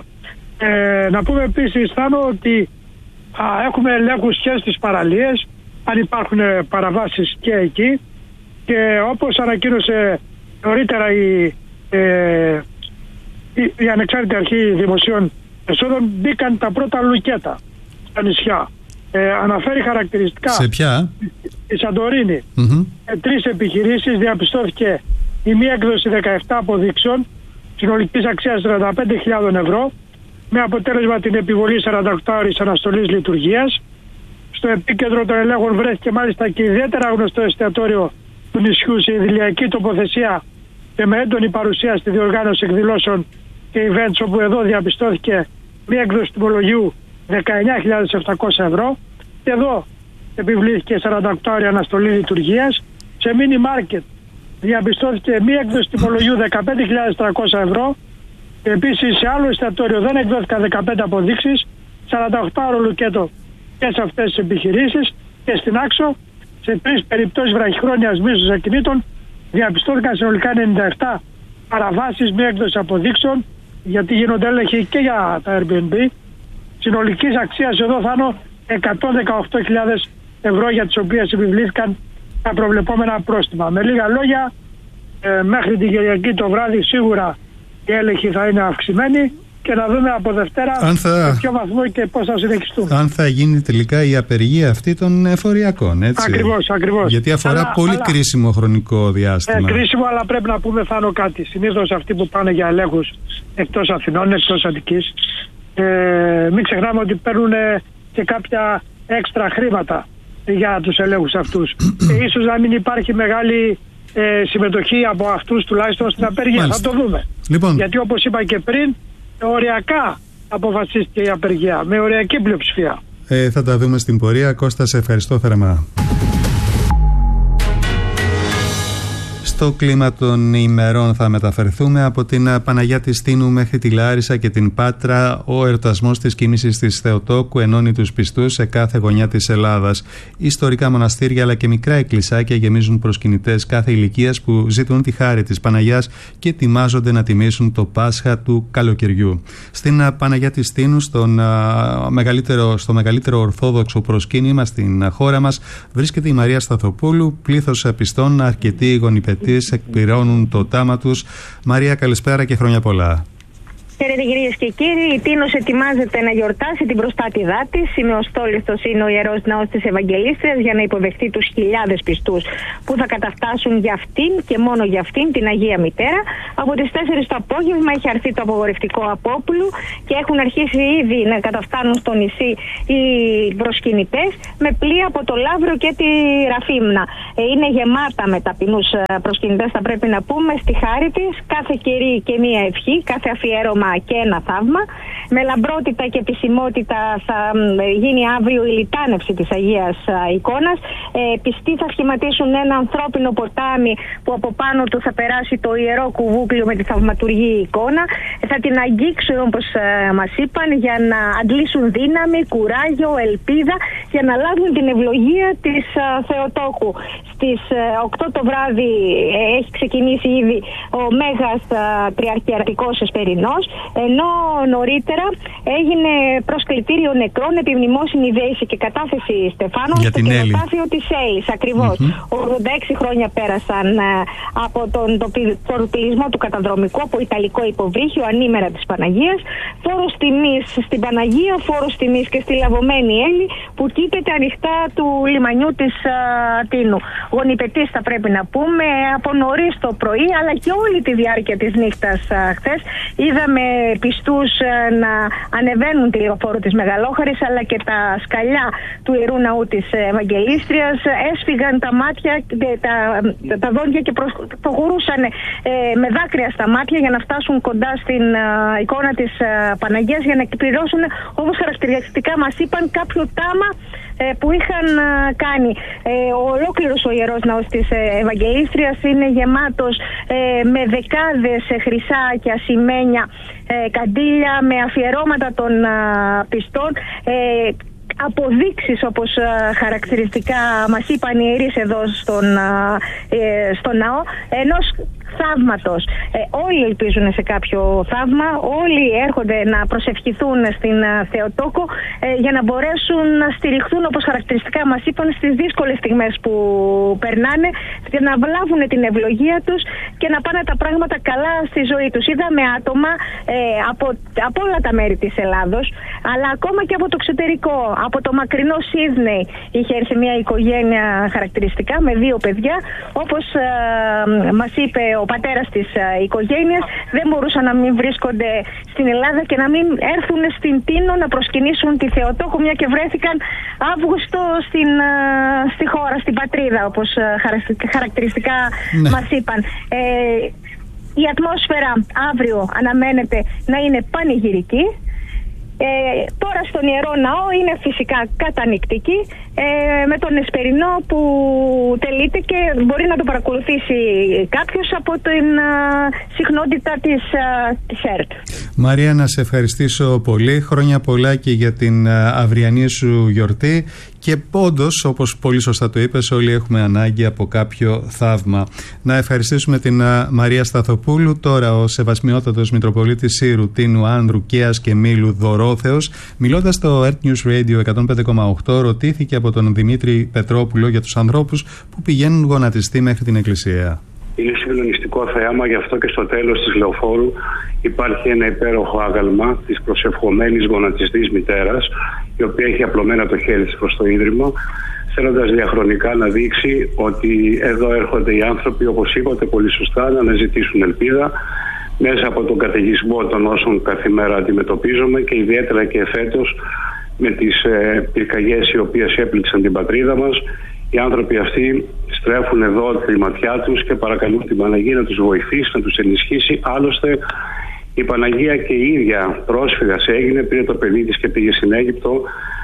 Να πούμε επίσης, Θάνο, ότι έχουμε ελέγχους και στις παραλίες, αν υπάρχουν παραβάσεις και εκεί, και όπως ανακοίνωσε νωρίτερα η Ανεξάρτητη Αρχή Δημοσίων Εσόδων, μπήκαν τα πρώτα λουκέτα στα νησιά. Αναφέρει χαρακτηριστικά. Σε ποια? Η Σαντορίνη. Τρεις επιχειρήσεις, διαπιστώθηκε η μία έκδοση 17 αποδείξεων συνολικής αξίας 35.000 ευρώ, με αποτέλεσμα την επιβολή 48 ώρες αναστολής λειτουργίας. Στο επίκεντρο των ελέγχων βρέθηκε μάλιστα και ιδιαίτερα γνωστό εστιατόριο του νησιού σε ιδηλιακή τοποθεσία και με έντονη παρουσία στη διοργάνωση εκδηλώσεων και events, όπου εδώ διαπιστώθηκε μια έκδοση τιμολογίου 19.700 ευρώ. Εδώ επιβλήθηκε 48 ώρια αναστολή λειτουργίας. Σε μίνι μάρκετ διαπιστώθηκε μία έκδοση τιμολογίου 15.300 ευρώ. Επίσης σε άλλο εστιατόριο δεν εκδόθηκαν 15 αποδείξεις, 48 ώρο λουκέτο και σε αυτές τις επιχειρήσεις. Και στην Άξο, σε 3 περιπτώσεις βραχυχρόνιας μίσθωσης ακινήτων, διαπιστώθηκαν συνολικά 97 παραβάσεις μη έκδοση αποδείξεων, γιατί γίνονται έλεγχοι και για τα Airbnb. Συνολικής αξίας εδώ θα είναι 118.000 ευρώ, για τις οποίες επιβλήθηκαν τα προβλεπόμενα πρόστιμα. Με λίγα λόγια, μέχρι την Κυριακή το βράδυ σίγουρα οι έλεγχοι θα είναι αυξημένοι και να δούμε από Δευτέρα σε ποιο βαθμό και πώς θα συνεχιστούν. Αν θα γίνει τελικά η απεργία αυτή των εφοριακών, έτσι. Ακριβώς. Γιατί αφορά πολύ κρίσιμο χρονικό διάστημα. Κρίσιμο, αλλά πρέπει να πούμε Θάνο κάτι. Συνήθως αυτοί που πάνε για ελέγχους εκτός Αθηνών, εκτός Αττικής, μην ξεχνάμε ότι παίρνουν και κάποια έξτρα χρήματα για τους ελέγχους αυτούς. Και ίσως να μην υπάρχει μεγάλη συμμετοχή από αυτούς τουλάχιστον στην απεργία. Μάλιστα. Θα το δούμε. Λοιπόν. Γιατί όπως είπα και πριν, οριακά αποφασίστηκε η απεργία, με οριακή πλειοψηφία. Θα τα δούμε στην πορεία. Κώστα, σε ευχαριστώ θερμά. Στο κλίμα των ημερών θα μεταφερθούμε από την Παναγιά της Τίνου μέχρι τη Λάρισα και την Πάτρα. Ο εορτασμός της κοίμησης της Θεοτόκου ενώνει τους πιστούς σε κάθε γωνιά της Ελλάδας. Ιστορικά μοναστήρια αλλά και μικρά εκκλησάκια γεμίζουν προσκυνητές κάθε ηλικίας που ζητούν τη χάρη της Παναγιάς και ετοιμάζονται να τιμήσουν το Πάσχα του καλοκαιριού. Στην Παναγιά της Τίνου, στο μεγαλύτερο ορθόδοξο προσκύνημα στην χώρα μας, βρίσκεται η Μαρία Σταθοπούλου. Πλήθος πιστών, αρκετοί γονιπετοί εκπληρώνουν το τάμα τους. Μαρία, καλησπέρα και χρόνια πολλά. Χαίρετε κυρίες και κύριοι, η Τίνος ετοιμάζεται να γιορτάσει την προστάτηδά της. Σημεοστόλιστος είναι ο Ιερός Ναός της Ευαγγελίστριας για να υποδεχτεί τους χιλιάδες πιστούς που θα καταφτάσουν για αυτήν και μόνο για αυτήν, την Αγία Μητέρα. Από τις 4 το απόγευμα έχει αρθεί το απογορευτικό Απόπουλου και έχουν αρχίσει ήδη να καταφτάνουν στο νησί οι προσκυνητές με πλοία από το Λαύρο και τη Ραφίμνα. Είναι γεμάτα με ταπεινούς προσκυνητές, θα πρέπει να πούμε, στη χάρη της. Κάθε κερί και μία ευχή, κάθε αφιέρωμα και ένα θαύμα. Με λαμπρότητα και επισημότητα θα γίνει αύριο η λιτάνευση της Αγίας Εικόνας. Πιστοί θα σχηματίσουν ένα ανθρώπινο ποτάμι που από πάνω του θα περάσει το ιερό κουβούκλιο με τη θαυματουργή εικόνα. Θα την αγγίξουν, όπως μας είπαν, για να αντλήσουν δύναμη, κουράγιο, ελπίδα, για να λάβουν την ευλογία της Θεοτόκου. Στις 8 το βράδυ έχει ξεκινήσει ήδη ο Μέγας Τριαρχιερατικός Εσπερινός, ενώ νωρίτερα έγινε προσκλητήριο νεκρών, επιμνημόσυνη δέηση και κατάθεση Στεφάνων στο κοινοτάφιο της Έλλης. Ακριβώς. 86 χρόνια πέρασαν από τον τορπιλισμό του καταδρομικού από ιταλικό υποβρύχιο ανήμερα της Παναγίας. Φόρος τιμής στην Παναγία, φόρος τιμής και στη λαβωμένη Έλλη που κοίταται ανοιχτά του λιμανιού της Τίνου. Γονιπετής θα πρέπει να πούμε από νωρίς το πρωί αλλά και όλη τη διάρκεια της νύχτας χθες. Είδαμε πιστούς να ανεβαίνουν τη λεωφόρο της Μεγαλόχαρης αλλά και τα σκαλιά του Ιερού Ναού της Ευαγγελίστριας έσφυγαν τα μάτια, τα δόντια και προχωρούσαν με δάκρυα στα μάτια για να φτάσουν κοντά στην εικόνα της Παναγίας για να εκπληρώσουν, όπως χαρακτηριστικά μας είπαν, κάποιο τάμα που είχαν κάνει. Ολόκληρος ο Ιερός Ναός της Ευαγγελίστριας είναι γεμάτος με δεκάδες χρυσά και ασημένια καντήλια, με αφιερώματα των πιστών, αποδείξεις όπως χαρακτηριστικά μας είπαν οι ιερείς εδώ στον ναό, ενός θαύματος. Όλοι ελπίζουν σε κάποιο θαύμα, όλοι έρχονται να προσευχηθούν στην Θεοτόκο για να μπορέσουν να στηριχθούν, όπως χαρακτηριστικά μας είπαν, στις δύσκολες στιγμές που περνάνε, για να βλάβουν την ευλογία τους και να πάνε τα πράγματα καλά στη ζωή τους. Είδαμε άτομα από όλα τα μέρη της Ελλάδος, αλλά ακόμα και από το εξωτερικό, από το μακρινό Σίδνεϊ είχε έρθει μια οικογένεια χαρακτηριστικά με 2 παιδιά, όπως μας είπε ο πατέρας της οικογένειας, δεν μπορούσαν να μην βρίσκονται στην Ελλάδα και να μην έρθουν στην Τίνο να προσκυνήσουν τη Θεοτόκο, μια και βρέθηκαν Αύγουστο στη χώρα, στην πατρίδα, όπως χαρακτηριστικά μας είπαν. Η ατμόσφαιρα αύριο αναμένεται να είναι πανηγυρική. Τώρα στον Ιερό Ναό είναι φυσικά κατανυκτική, με τον Εσπερινό που τελείται και μπορεί να το παρακολουθήσει κάποιος από την συχνότητα της ΕΡΤ. Μαρία, να σε ευχαριστήσω πολύ. Χρόνια πολλά και για την αυριανή σου γιορτή. Και όντως, όπως πολύ σωστά το είπες, όλοι έχουμε ανάγκη από κάποιο θαύμα. Να ευχαριστήσουμε την Μαρία Σταθοπούλου. Τώρα ο Σεβασμιότατος Μητροπολίτης Σύρου, Τίνου, Άνδρου, Κέας και Μήλου Δωρόθεος, μιλώντας στο Earth News Radio 105,8, ρωτήθηκε από τον Δημήτρη Πετρόπουλο για τους ανθρώπους που πηγαίνουν γονατιστοί μέχρι την εκκλησία. Είναι συγκλονιστικό θέαμα, γι' αυτό και στο τέλος της Λεωφόρου υπάρχει ένα υπέροχο άγαλμα της προσευχομένης γονατιστής μητέρας, η οποία έχει απλωμένα το χέρι της προς το ίδρυμα, θέλοντας διαχρονικά να δείξει ότι εδώ έρχονται οι άνθρωποι, όπως είπατε πολύ σωστά, να αναζητήσουν ελπίδα μέσα από τον καταιγισμό των όσων κάθε μέρα αντιμετωπίζουμε και ιδιαίτερα και εφέτος με τις πυρκαγιές οι οποίες έπληξαν την πατρίδα μας. Οι άνθρωποι αυτοί στρέφουν εδώ τη ματιά τους και παρακαλούν την Παναγία να τους βοηθήσει, να τους ενισχύσει. Άλλωστε η Παναγία και η ίδια πρόσφυγας έγινε, πήρε το παιδί της και πήγε στην Αίγυπτο.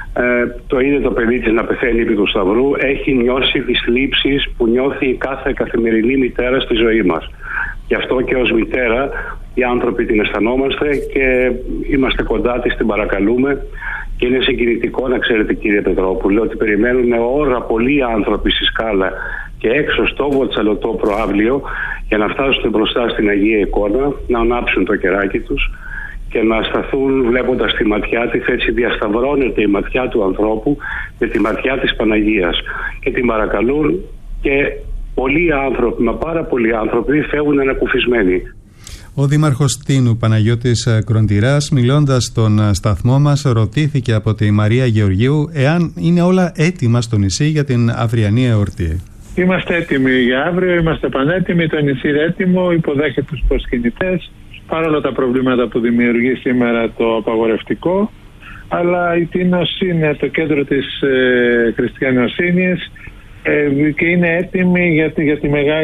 Το είδε το παιδί της να πεθαίνει επί του Σταυρού. Έχει νιώσει τις θλίψεις που νιώθει η κάθε καθημερινή μητέρα στη ζωή μας. Γι' αυτό και ως μητέρα οι άνθρωποι την αισθανόμαστε και είμαστε κοντά της, την παρακαλούμε. Και είναι συγκινητικό να ξέρετε, κύριε Πετρόπουλε, ότι περιμένουν ώρα πολλοί άνθρωποι στη Σκάλα και έξω στο Βοτσαλωτό προαύλιο για να φτάσουν μπροστά στην Αγία Εικόνα, να ανάψουν το κεράκι τους και να σταθούν βλέποντας τη ματιά της. Έτσι διασταυρώνεται η ματιά του ανθρώπου με τη ματιά της Παναγίας και την παρακαλούν, και πολλοί άνθρωποι, μα πάρα πολλοί άνθρωποι φεύγουν ανακουφισμένοι. Ο Δήμαρχος Τίνου, Παναγιώτης Κροντηράς, μιλώντας στον σταθμό μας, ρωτήθηκε από τη Μαρία Γεωργίου εάν είναι όλα έτοιμα στο νησί για την αυριανή εορτή. Είμαστε έτοιμοι για αύριο, είμαστε πανέτοιμοι, το νησί είναι έτοιμο, υποδέχεται τους προσκυνητές, παρόλα τα προβλήματα που δημιουργεί σήμερα το απαγορευτικό, αλλά η Τίνος είναι το κέντρο της χριστιανοσύνης και είναι έτοιμη για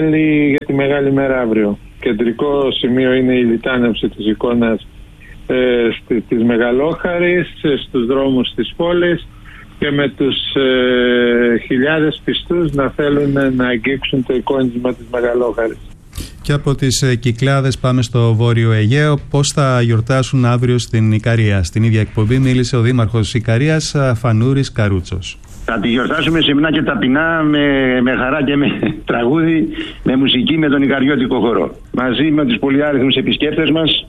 τη μεγάλη μέρα αύριο. Κεντρικό σημείο είναι η λιτάνευση της εικόνας της Μεγαλόχαρης στους δρόμους της πόλης και με τους χιλιάδες πιστούς να θέλουν να αγγίξουν το εικόνισμα της Μεγαλόχαρης. Και από τις Κυκλάδες πάμε στο Βόρειο Αιγαίο. Πώς θα γιορτάσουν αύριο στην Ικαρία? Στην ίδια εκπομπή μίλησε ο Δήμαρχος Ικαρίας, Φανούρης Καρούτσος. Θα τη γιορτάσουμε σεμνά και ταπεινά, με χαρά και με τραγούδι, με μουσική, με τον Ικαριώτικο χορό. Μαζί με τους πολυάριθμους επισκέπτες μας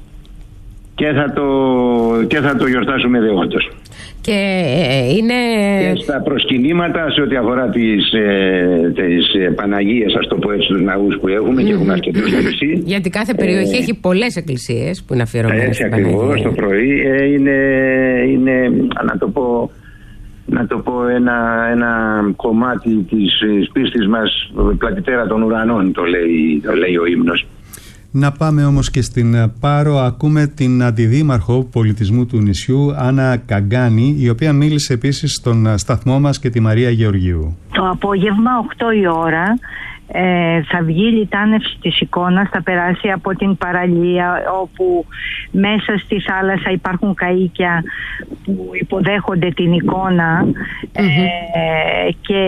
και θα το γιορτάσουμε δεόντως. Και είναι... Και στα προσκυνήματα σε ό,τι αφορά τις Παναγίες, ας το πω έτσι, τους ναούς που έχουμε και έχουμε αρκετούς στο νησί. Γιατί κάθε περιοχή έχει πολλές εκκλησίες που είναι αφιερωμένες στην Παναγία. Έτσι ακριβώς, το πρωί είναι να το πω ένα κομμάτι της πίστης μας, πλατητέρα των ουρανών, το λέει ο ύμνος. Να πάμε όμως και στην Πάρο. Ακούμε την Αντιδήμαρχο Πολιτισμού του νησιού, Άννα Καγκάνη, η οποία μίλησε επίσης στον σταθμό μας και τη Μαρία Γεωργίου. Το απόγευμα 8 η ώρα θα βγει η λιτάνευση της εικόνας, θα περάσει από την παραλία όπου μέσα στη θάλασσα υπάρχουν καΐκια που υποδέχονται την εικόνα και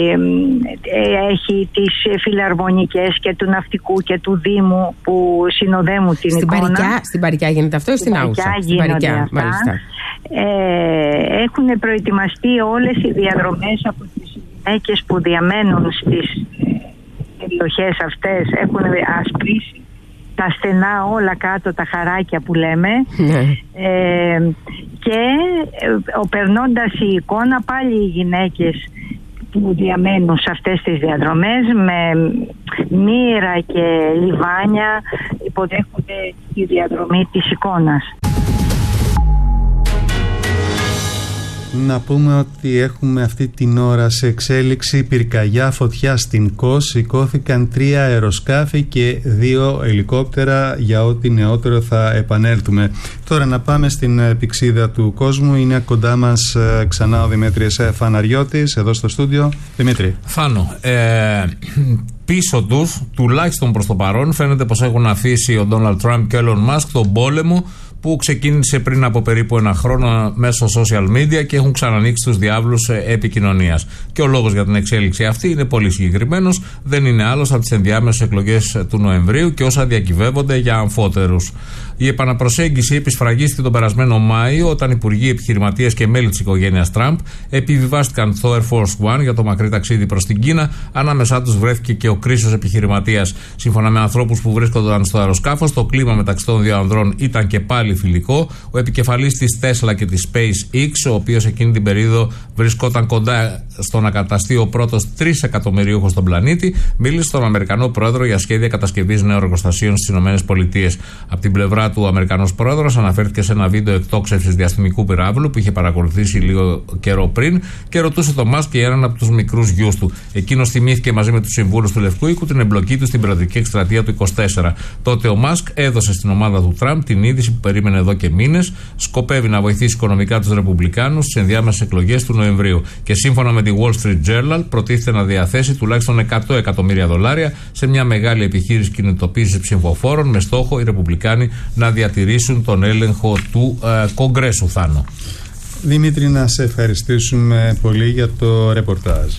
έχει τις φιλαρμονικές και του ναυτικού και του Δήμου που συνοδεύουν την εικόνα. Στην Παρικιά γίνεται αυτό ή στην Άουσα? Στην Παρικιά, μάλιστα. Έχουν προετοιμαστεί όλες οι διαδρομές από τις γυναίκες που διαμένουν στις περιοχές αυτές, έχουν ασπρίσει τα στενά όλα κάτω, τα χαράκια που λέμε, και περνώντας η εικόνα πάλι οι γυναίκες που διαμένουν σε αυτές τις διαδρομές με μοίρα και λιβάνια υποδέχονται τη διαδρομή της εικόνας. Να πούμε ότι έχουμε αυτή την ώρα σε εξέλιξη πυρκαγιά, φωτιά στην Κος. Σηκώθηκαν 3 αεροσκάφη και 2 ελικόπτερα. Για ό,τι νεότερο θα επανέλθουμε. Τώρα να πάμε στην πυξίδα του κόσμου. Είναι κοντά μας ξανά ο Δημήτρης Φαναριώτης εδώ στο στούντιο. Δημήτρη. Φάνο, πίσω τους, τουλάχιστον προς το παρόν, φαίνεται πως έχουν αφήσει ο Ντόναλντ Τραμπ και ο Έλλον Μάσκ τον πόλεμο που ξεκίνησε πριν από περίπου ένα χρόνο μέσω social media και έχουν ξανανοίξει τους διάβλους επικοινωνίας. Και ο λόγος για την εξέλιξη αυτή είναι πολύ συγκεκριμένος, δεν είναι άλλος από τις ενδιάμεσες εκλογές του Νοεμβρίου και όσα διακυβεύονται για αμφότερους. Η επαναπροσέγγιση επισφραγίστηκε τον περασμένο Μάιο, όταν υπουργοί, επιχειρηματίες και μέλη της οικογένειας Τραμπ επιβιβάστηκαν στο Air Force One για το μακρύ ταξίδι προς την Κίνα. Ανάμεσά τους βρέθηκε και ο κρίσος επιχειρηματίας. Σύμφωνα με ανθρώπους που βρίσκονταν στο αεροσκάφος, το κλίμα μεταξύ των δύο ανδρών ήταν και πάλι φιλικό. Ο επικεφαλής της Tesla και της SpaceX, ο οποίος εκείνη την περίοδο βρισκόταν κοντά στο να καταστεί ο πρώτος 3 εκατομμυρίουχος στον πλανήτη, μίλησε στον Αμερικανό πρόεδρο για σχέδια κατασκευής νέων εργοστασίων στις ΗΠΑ. Από την πλευρά του, ο Αμερικανός πρόεδρος αναφέρθηκε σε ένα βίντεο εκτόξευσης διαστημικού πυράβλου που είχε παρακολουθήσει λίγο καιρό πριν και ρωτούσε τον Μάσκ για έναν από τους μικρούς γιους του. Εκείνος θυμήθηκε μαζί με τους συμβούλους του Λευκού Οίκου την εμπλοκή του στην προεδρική εκστρατεία του 24. Τότε ο Μάσκ έδωσε στην ομάδα του Τραμπ την είδηση που περίμενε εδώ και μήνες. Σκοπεύει να βοηθήσει οικονομικά τους Ρεπουμπλικάνους στις ενδιάμεσες εκλογές του Νοεμβρίου. Και σύμφωνα με τη Wall Street Journal, προτίθεται να διαθέσει τουλάχιστον $100 εκατομμύρια σε μια μεγάλη επιχείρηση κινητοποίησης ψηφοφόρων με στόχο οι Ρεπουμπλικάνοι να διατηρήσουν τον έλεγχο του Κογκρέσου. Θάνο. Δημήτρη, να σε ευχαριστήσουμε πολύ για το ρεπορτάζ.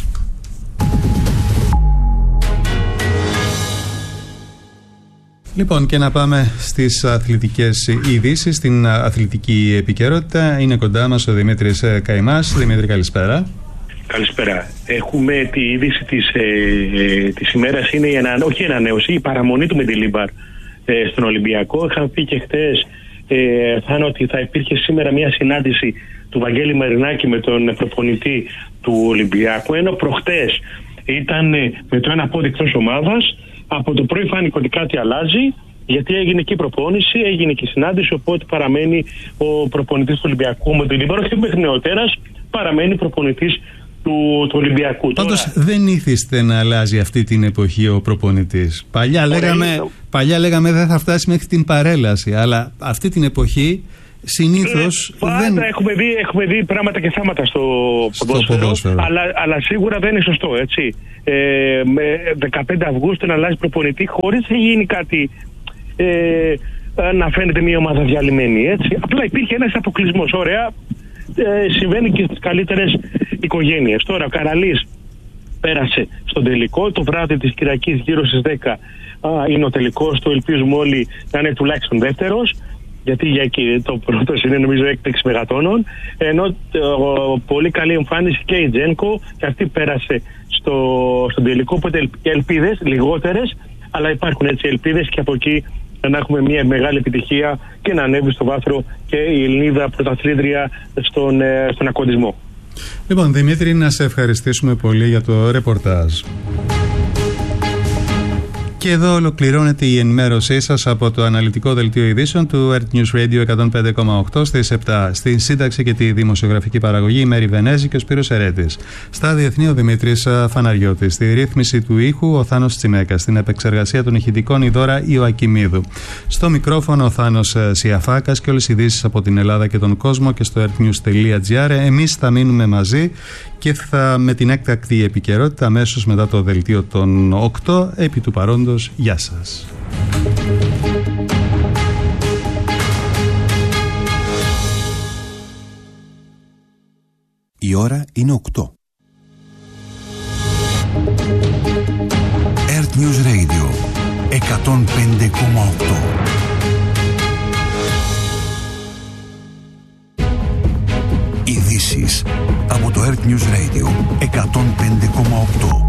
Λοιπόν, και να πάμε στις αθλητικές ειδήσεις, στην αθλητική επικαιρότητα. Είναι κοντά μας ο Δημήτρης Καημάς. Δημήτρη, καλησπέρα. Καλησπέρα. Έχουμε τη είδηση της ημέρας, είναι όχι η ανανέωση, η παραμονή του Μεντιλίμπαρ στον Ολυμπιακό. Είχαν πει και χτες ότι θα υπήρχε σήμερα μια συνάντηση του Βαγγέλη Μαρινάκη με τον προπονητή του Ολυμπιακού, ενώ προχτές ήταν με το ένα πόδι εκτός ομάδας. Από το πρωί φάνηκε ότι κάτι αλλάζει, γιατί έγινε και η προπόνηση, έγινε και η συνάντηση, οπότε παραμένει ο προπονητής του Ολυμπιακού με τον Λίμπαρο και μέχρι νεοτέρας παραμένει προπονητής του Ολυμπιακού. Πάντως δεν ήθιστε να αλλάζει αυτή την εποχή ο προπονητής. Παλιά λέγαμε δεν θα φτάσει μέχρι την παρέλαση, αλλά αυτή την εποχή συνήθως δεν... Έχουμε δει πράγματα και θάματα στο ποδόσφαιρο. Αλλά σίγουρα δεν είναι σωστό, έτσι. 15 Αυγούστου να αλλάζει προπονητή χωρίς να γίνει κάτι να φαίνεται μια ομάδα διαλυμένη, έτσι. Απλά υπήρχε ένας αποκλεισμός. Ωραία, συμβαίνει και στις καλύτερες οικογένειες. Τώρα ο Καραλής πέρασε στον τελικό, το βράδυ της Κυριακής γύρω στις 10 είναι ο τελικός, το ελπίζουμε όλοι να είναι τουλάχιστον δεύτερος, γιατί για εκεί το πρώτο είναι νομίζω έκπληξη μεγατόνων, ενώ πολύ καλή εμφάνιση και η Τζένκο και αυτή πέρασε στον τελικό, οπότε ελπίδες λιγότερες, αλλά υπάρχουν έτσι ελπίδες και από εκεί να έχουμε μια μεγάλη επιτυχία και να ανέβει στο βάθρο και η Ελληνίδα πρωταθλήτρια στον ακοντισμό. Λοιπόν, Δημήτρη, να σε ευχαριστήσουμε πολύ για το ρεπορτάζ. Και εδώ ολοκληρώνεται η ενημέρωσή σας από το αναλυτικό δελτίο ειδήσεων του Earth News Radio 105,8 στις 7. Στη σύνταξη και τη δημοσιογραφική παραγωγή η Μέρη Βενέζη και ο Σπύρος Ερέτης. Στα διεθνή ο Δημήτρης Φαναριώτης. Στη ρύθμιση του ήχου ο Θάνος Τσιμέκας. Στην επεξεργασία των ηχητικών η Δώρα Ιωακιμίδου. Στο μικρόφωνο ο Θάνος Σιαφάκας και όλες οι ειδήσεις από την Ελλάδα και τον κόσμο και στο earthnews.gr. Εμείς θα μείνουμε μαζί και με την έκτακτη επικαιρότητα αμέσως μετά το δελτίο των 8. Επί του παρόντος, γεια σας. Η ώρα είναι 8. Earth News Radio 105,8. Ειδήσεις από το Earth News Radio 105,8.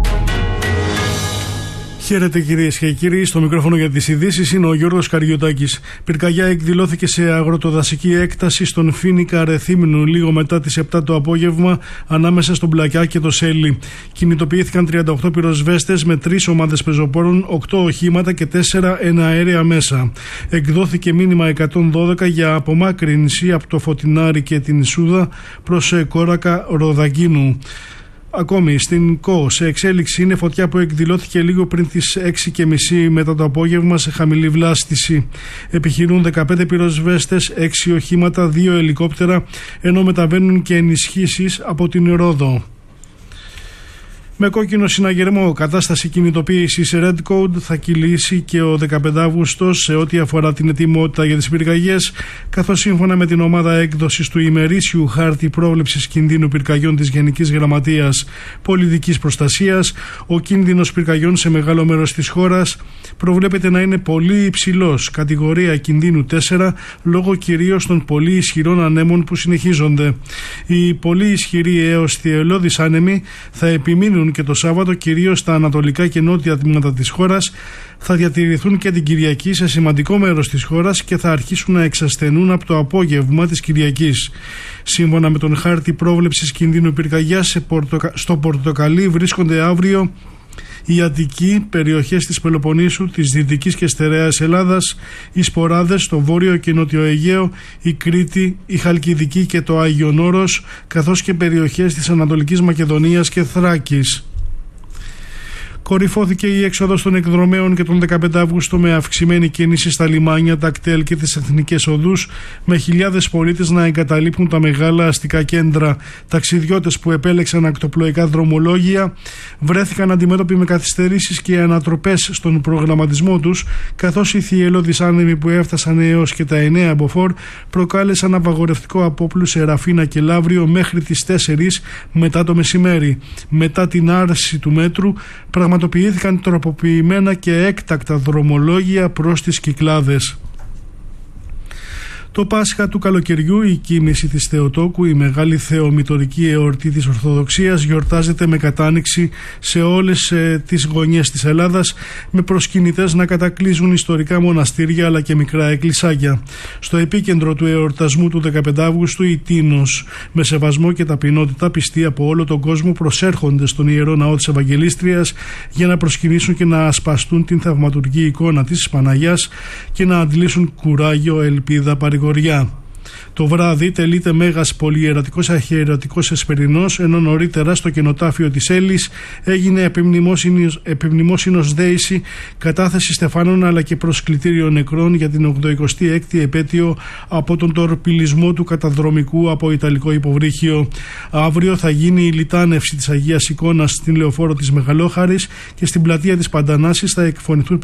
Χαίρετε κυρίες και κύριοι, στο μικρόφωνο για τις ειδήσεις είναι ο Γιώργος Καριωτάκης. Πυρκαγιά εκδηλώθηκε σε αγροτοδασική έκταση στον Φοίνικα Ρεθύμνου λίγο μετά τις 7 το απόγευμα ανάμεσα στον Πλακιά και το Σέλι. Κινητοποιήθηκαν 38 πυροσβέστες με 3 ομάδες πεζοπόρων, 8 οχήματα και 4 εναέρια μέσα. Εκδόθηκε μήνυμα 112 για απομάκρυνση από το Φωτεινάρι και την Σούδα προς Κόρακα Ροδαγκίνου. Ακόμη στην ΚΟ σε εξέλιξη είναι φωτιά που εκδηλώθηκε λίγο πριν τις 6:30 μετά το απόγευμα σε χαμηλή βλάστηση. Επιχειρούν 15 πυροσβέστες, 6 οχήματα, 2 ελικόπτερα, ενώ μεταβαίνουν και ενισχύσεις από την Ρόδο. Με κόκκινο συναγερμό, κατάσταση κινητοποίησης Red Code θα κυλήσει και ο 15 Αύγουστος σε ό,τι αφορά την ετοιμότητα για τις πυρκαγιές, καθώς σύμφωνα με την ομάδα έκδοσης του ημερήσιου χάρτη πρόβλεψης κινδύνου πυρκαγιών της Γενικής Γραμματείας Πολιτικής Προστασίας, ο κίνδυνος πυρκαγιών σε μεγάλο μέρος της χώρας προβλέπεται να είναι πολύ υψηλός, κατηγορία κινδύνου 4, λόγω κυρίως των πολύ ισχυρών ανέμων που συνεχίζονται. Οι πολύ ισχυροί έως θυελλώδεις άνεμοι θα επιμείνουν και το Σάββατο κυρίως στα ανατολικά και νότια τμήματα της χώρας, θα διατηρηθούν και την Κυριακή σε σημαντικό μέρος της χώρας και θα αρχίσουν να εξασθενούν από το απόγευμα της Κυριακής. Σύμφωνα με τον χάρτη πρόβλεψης κινδύνου πυρκαγιάς, στο πορτοκαλί βρίσκονται αύριο η Αττική, περιοχές της Πελοποννήσου, της Δυτικής και Στερεάς Ελλάδας, οι Σποράδες, το Βόρειο και Νότιο Αιγαίο, η Κρήτη, η Χαλκιδική και το Άγιον Όρος, καθώς και περιοχές της Ανατολικής Μακεδονίας και Θράκης. Κορυφώθηκε η έξοδος των εκδρομέων και τον 15 Αύγουστο με αυξημένη κίνηση στα λιμάνια, τα κτέλ και τις εθνικές οδούς, με χιλιάδες πολίτες να εγκαταλείπουν τα μεγάλα αστικά κέντρα. Ταξιδιώτες που επέλεξαν ακτοπλοϊκά δρομολόγια βρέθηκαν αντιμέτωποι με καθυστερήσεις και ανατροπές στον προγραμματισμό τους, καθώς οι θυελλώδεις άνεμοι που έφτασαν έως και τα 9 μποφόρ προκάλεσαν απαγορευτικό απόπλου σε Ραφίνα και Λαύριο μέχρι τις 4 μετά το μεσημέρι. Μετά την άρση του μέτρου, πραγματοποιήθηκαν τροποποιημένα και έκτακτα δρομολόγια προς τις Κυκλάδες. Το Πάσχα του καλοκαιριού, η κοίμηση της Θεοτόκου, η μεγάλη θεομητορική εορτή της Ορθοδοξίας, γιορτάζεται με κατάνοιξη σε όλες τις γωνιές της Ελλάδας, με προσκυνητές να κατακλείζουν ιστορικά μοναστήρια αλλά και μικρά εκκλησάκια. Στο επίκεντρο του εορτασμού του 15 Αύγουστου, η Τίνος, με σεβασμό και ταπεινότητα, πιστοί από όλο τον κόσμο προσέρχονται στον Ιερό Ναό της Ευαγγελίστριας για να προσκυνήσουν και να ασπαστούν την θαυματουργή εικόνα της Παναγιάς και να αντλήσουν κουράγιο, ελπίδα, παρηγοριά. Το βράδυ τελείται μέγας πολυιερατικός αρχιερατικός εσπερινός, ενώ νωρίτερα στο κενοτάφιο της Έλλης έγινε επιμνημόσυνος δέηση, κατάθεση στεφάνων αλλά και προσκλητήριο νεκρών για την 86η επέτειο από τον τορπιλισμό του καταδρομικού από Ιταλικό υποβρύχιο. Αύριο θα γίνει η λιτάνευση της Αγίας Εικόνας στην Λεωφόρο της Μεγαλόχαρης και στην πλατεία της Παντανάσης θα εκφωνηθούν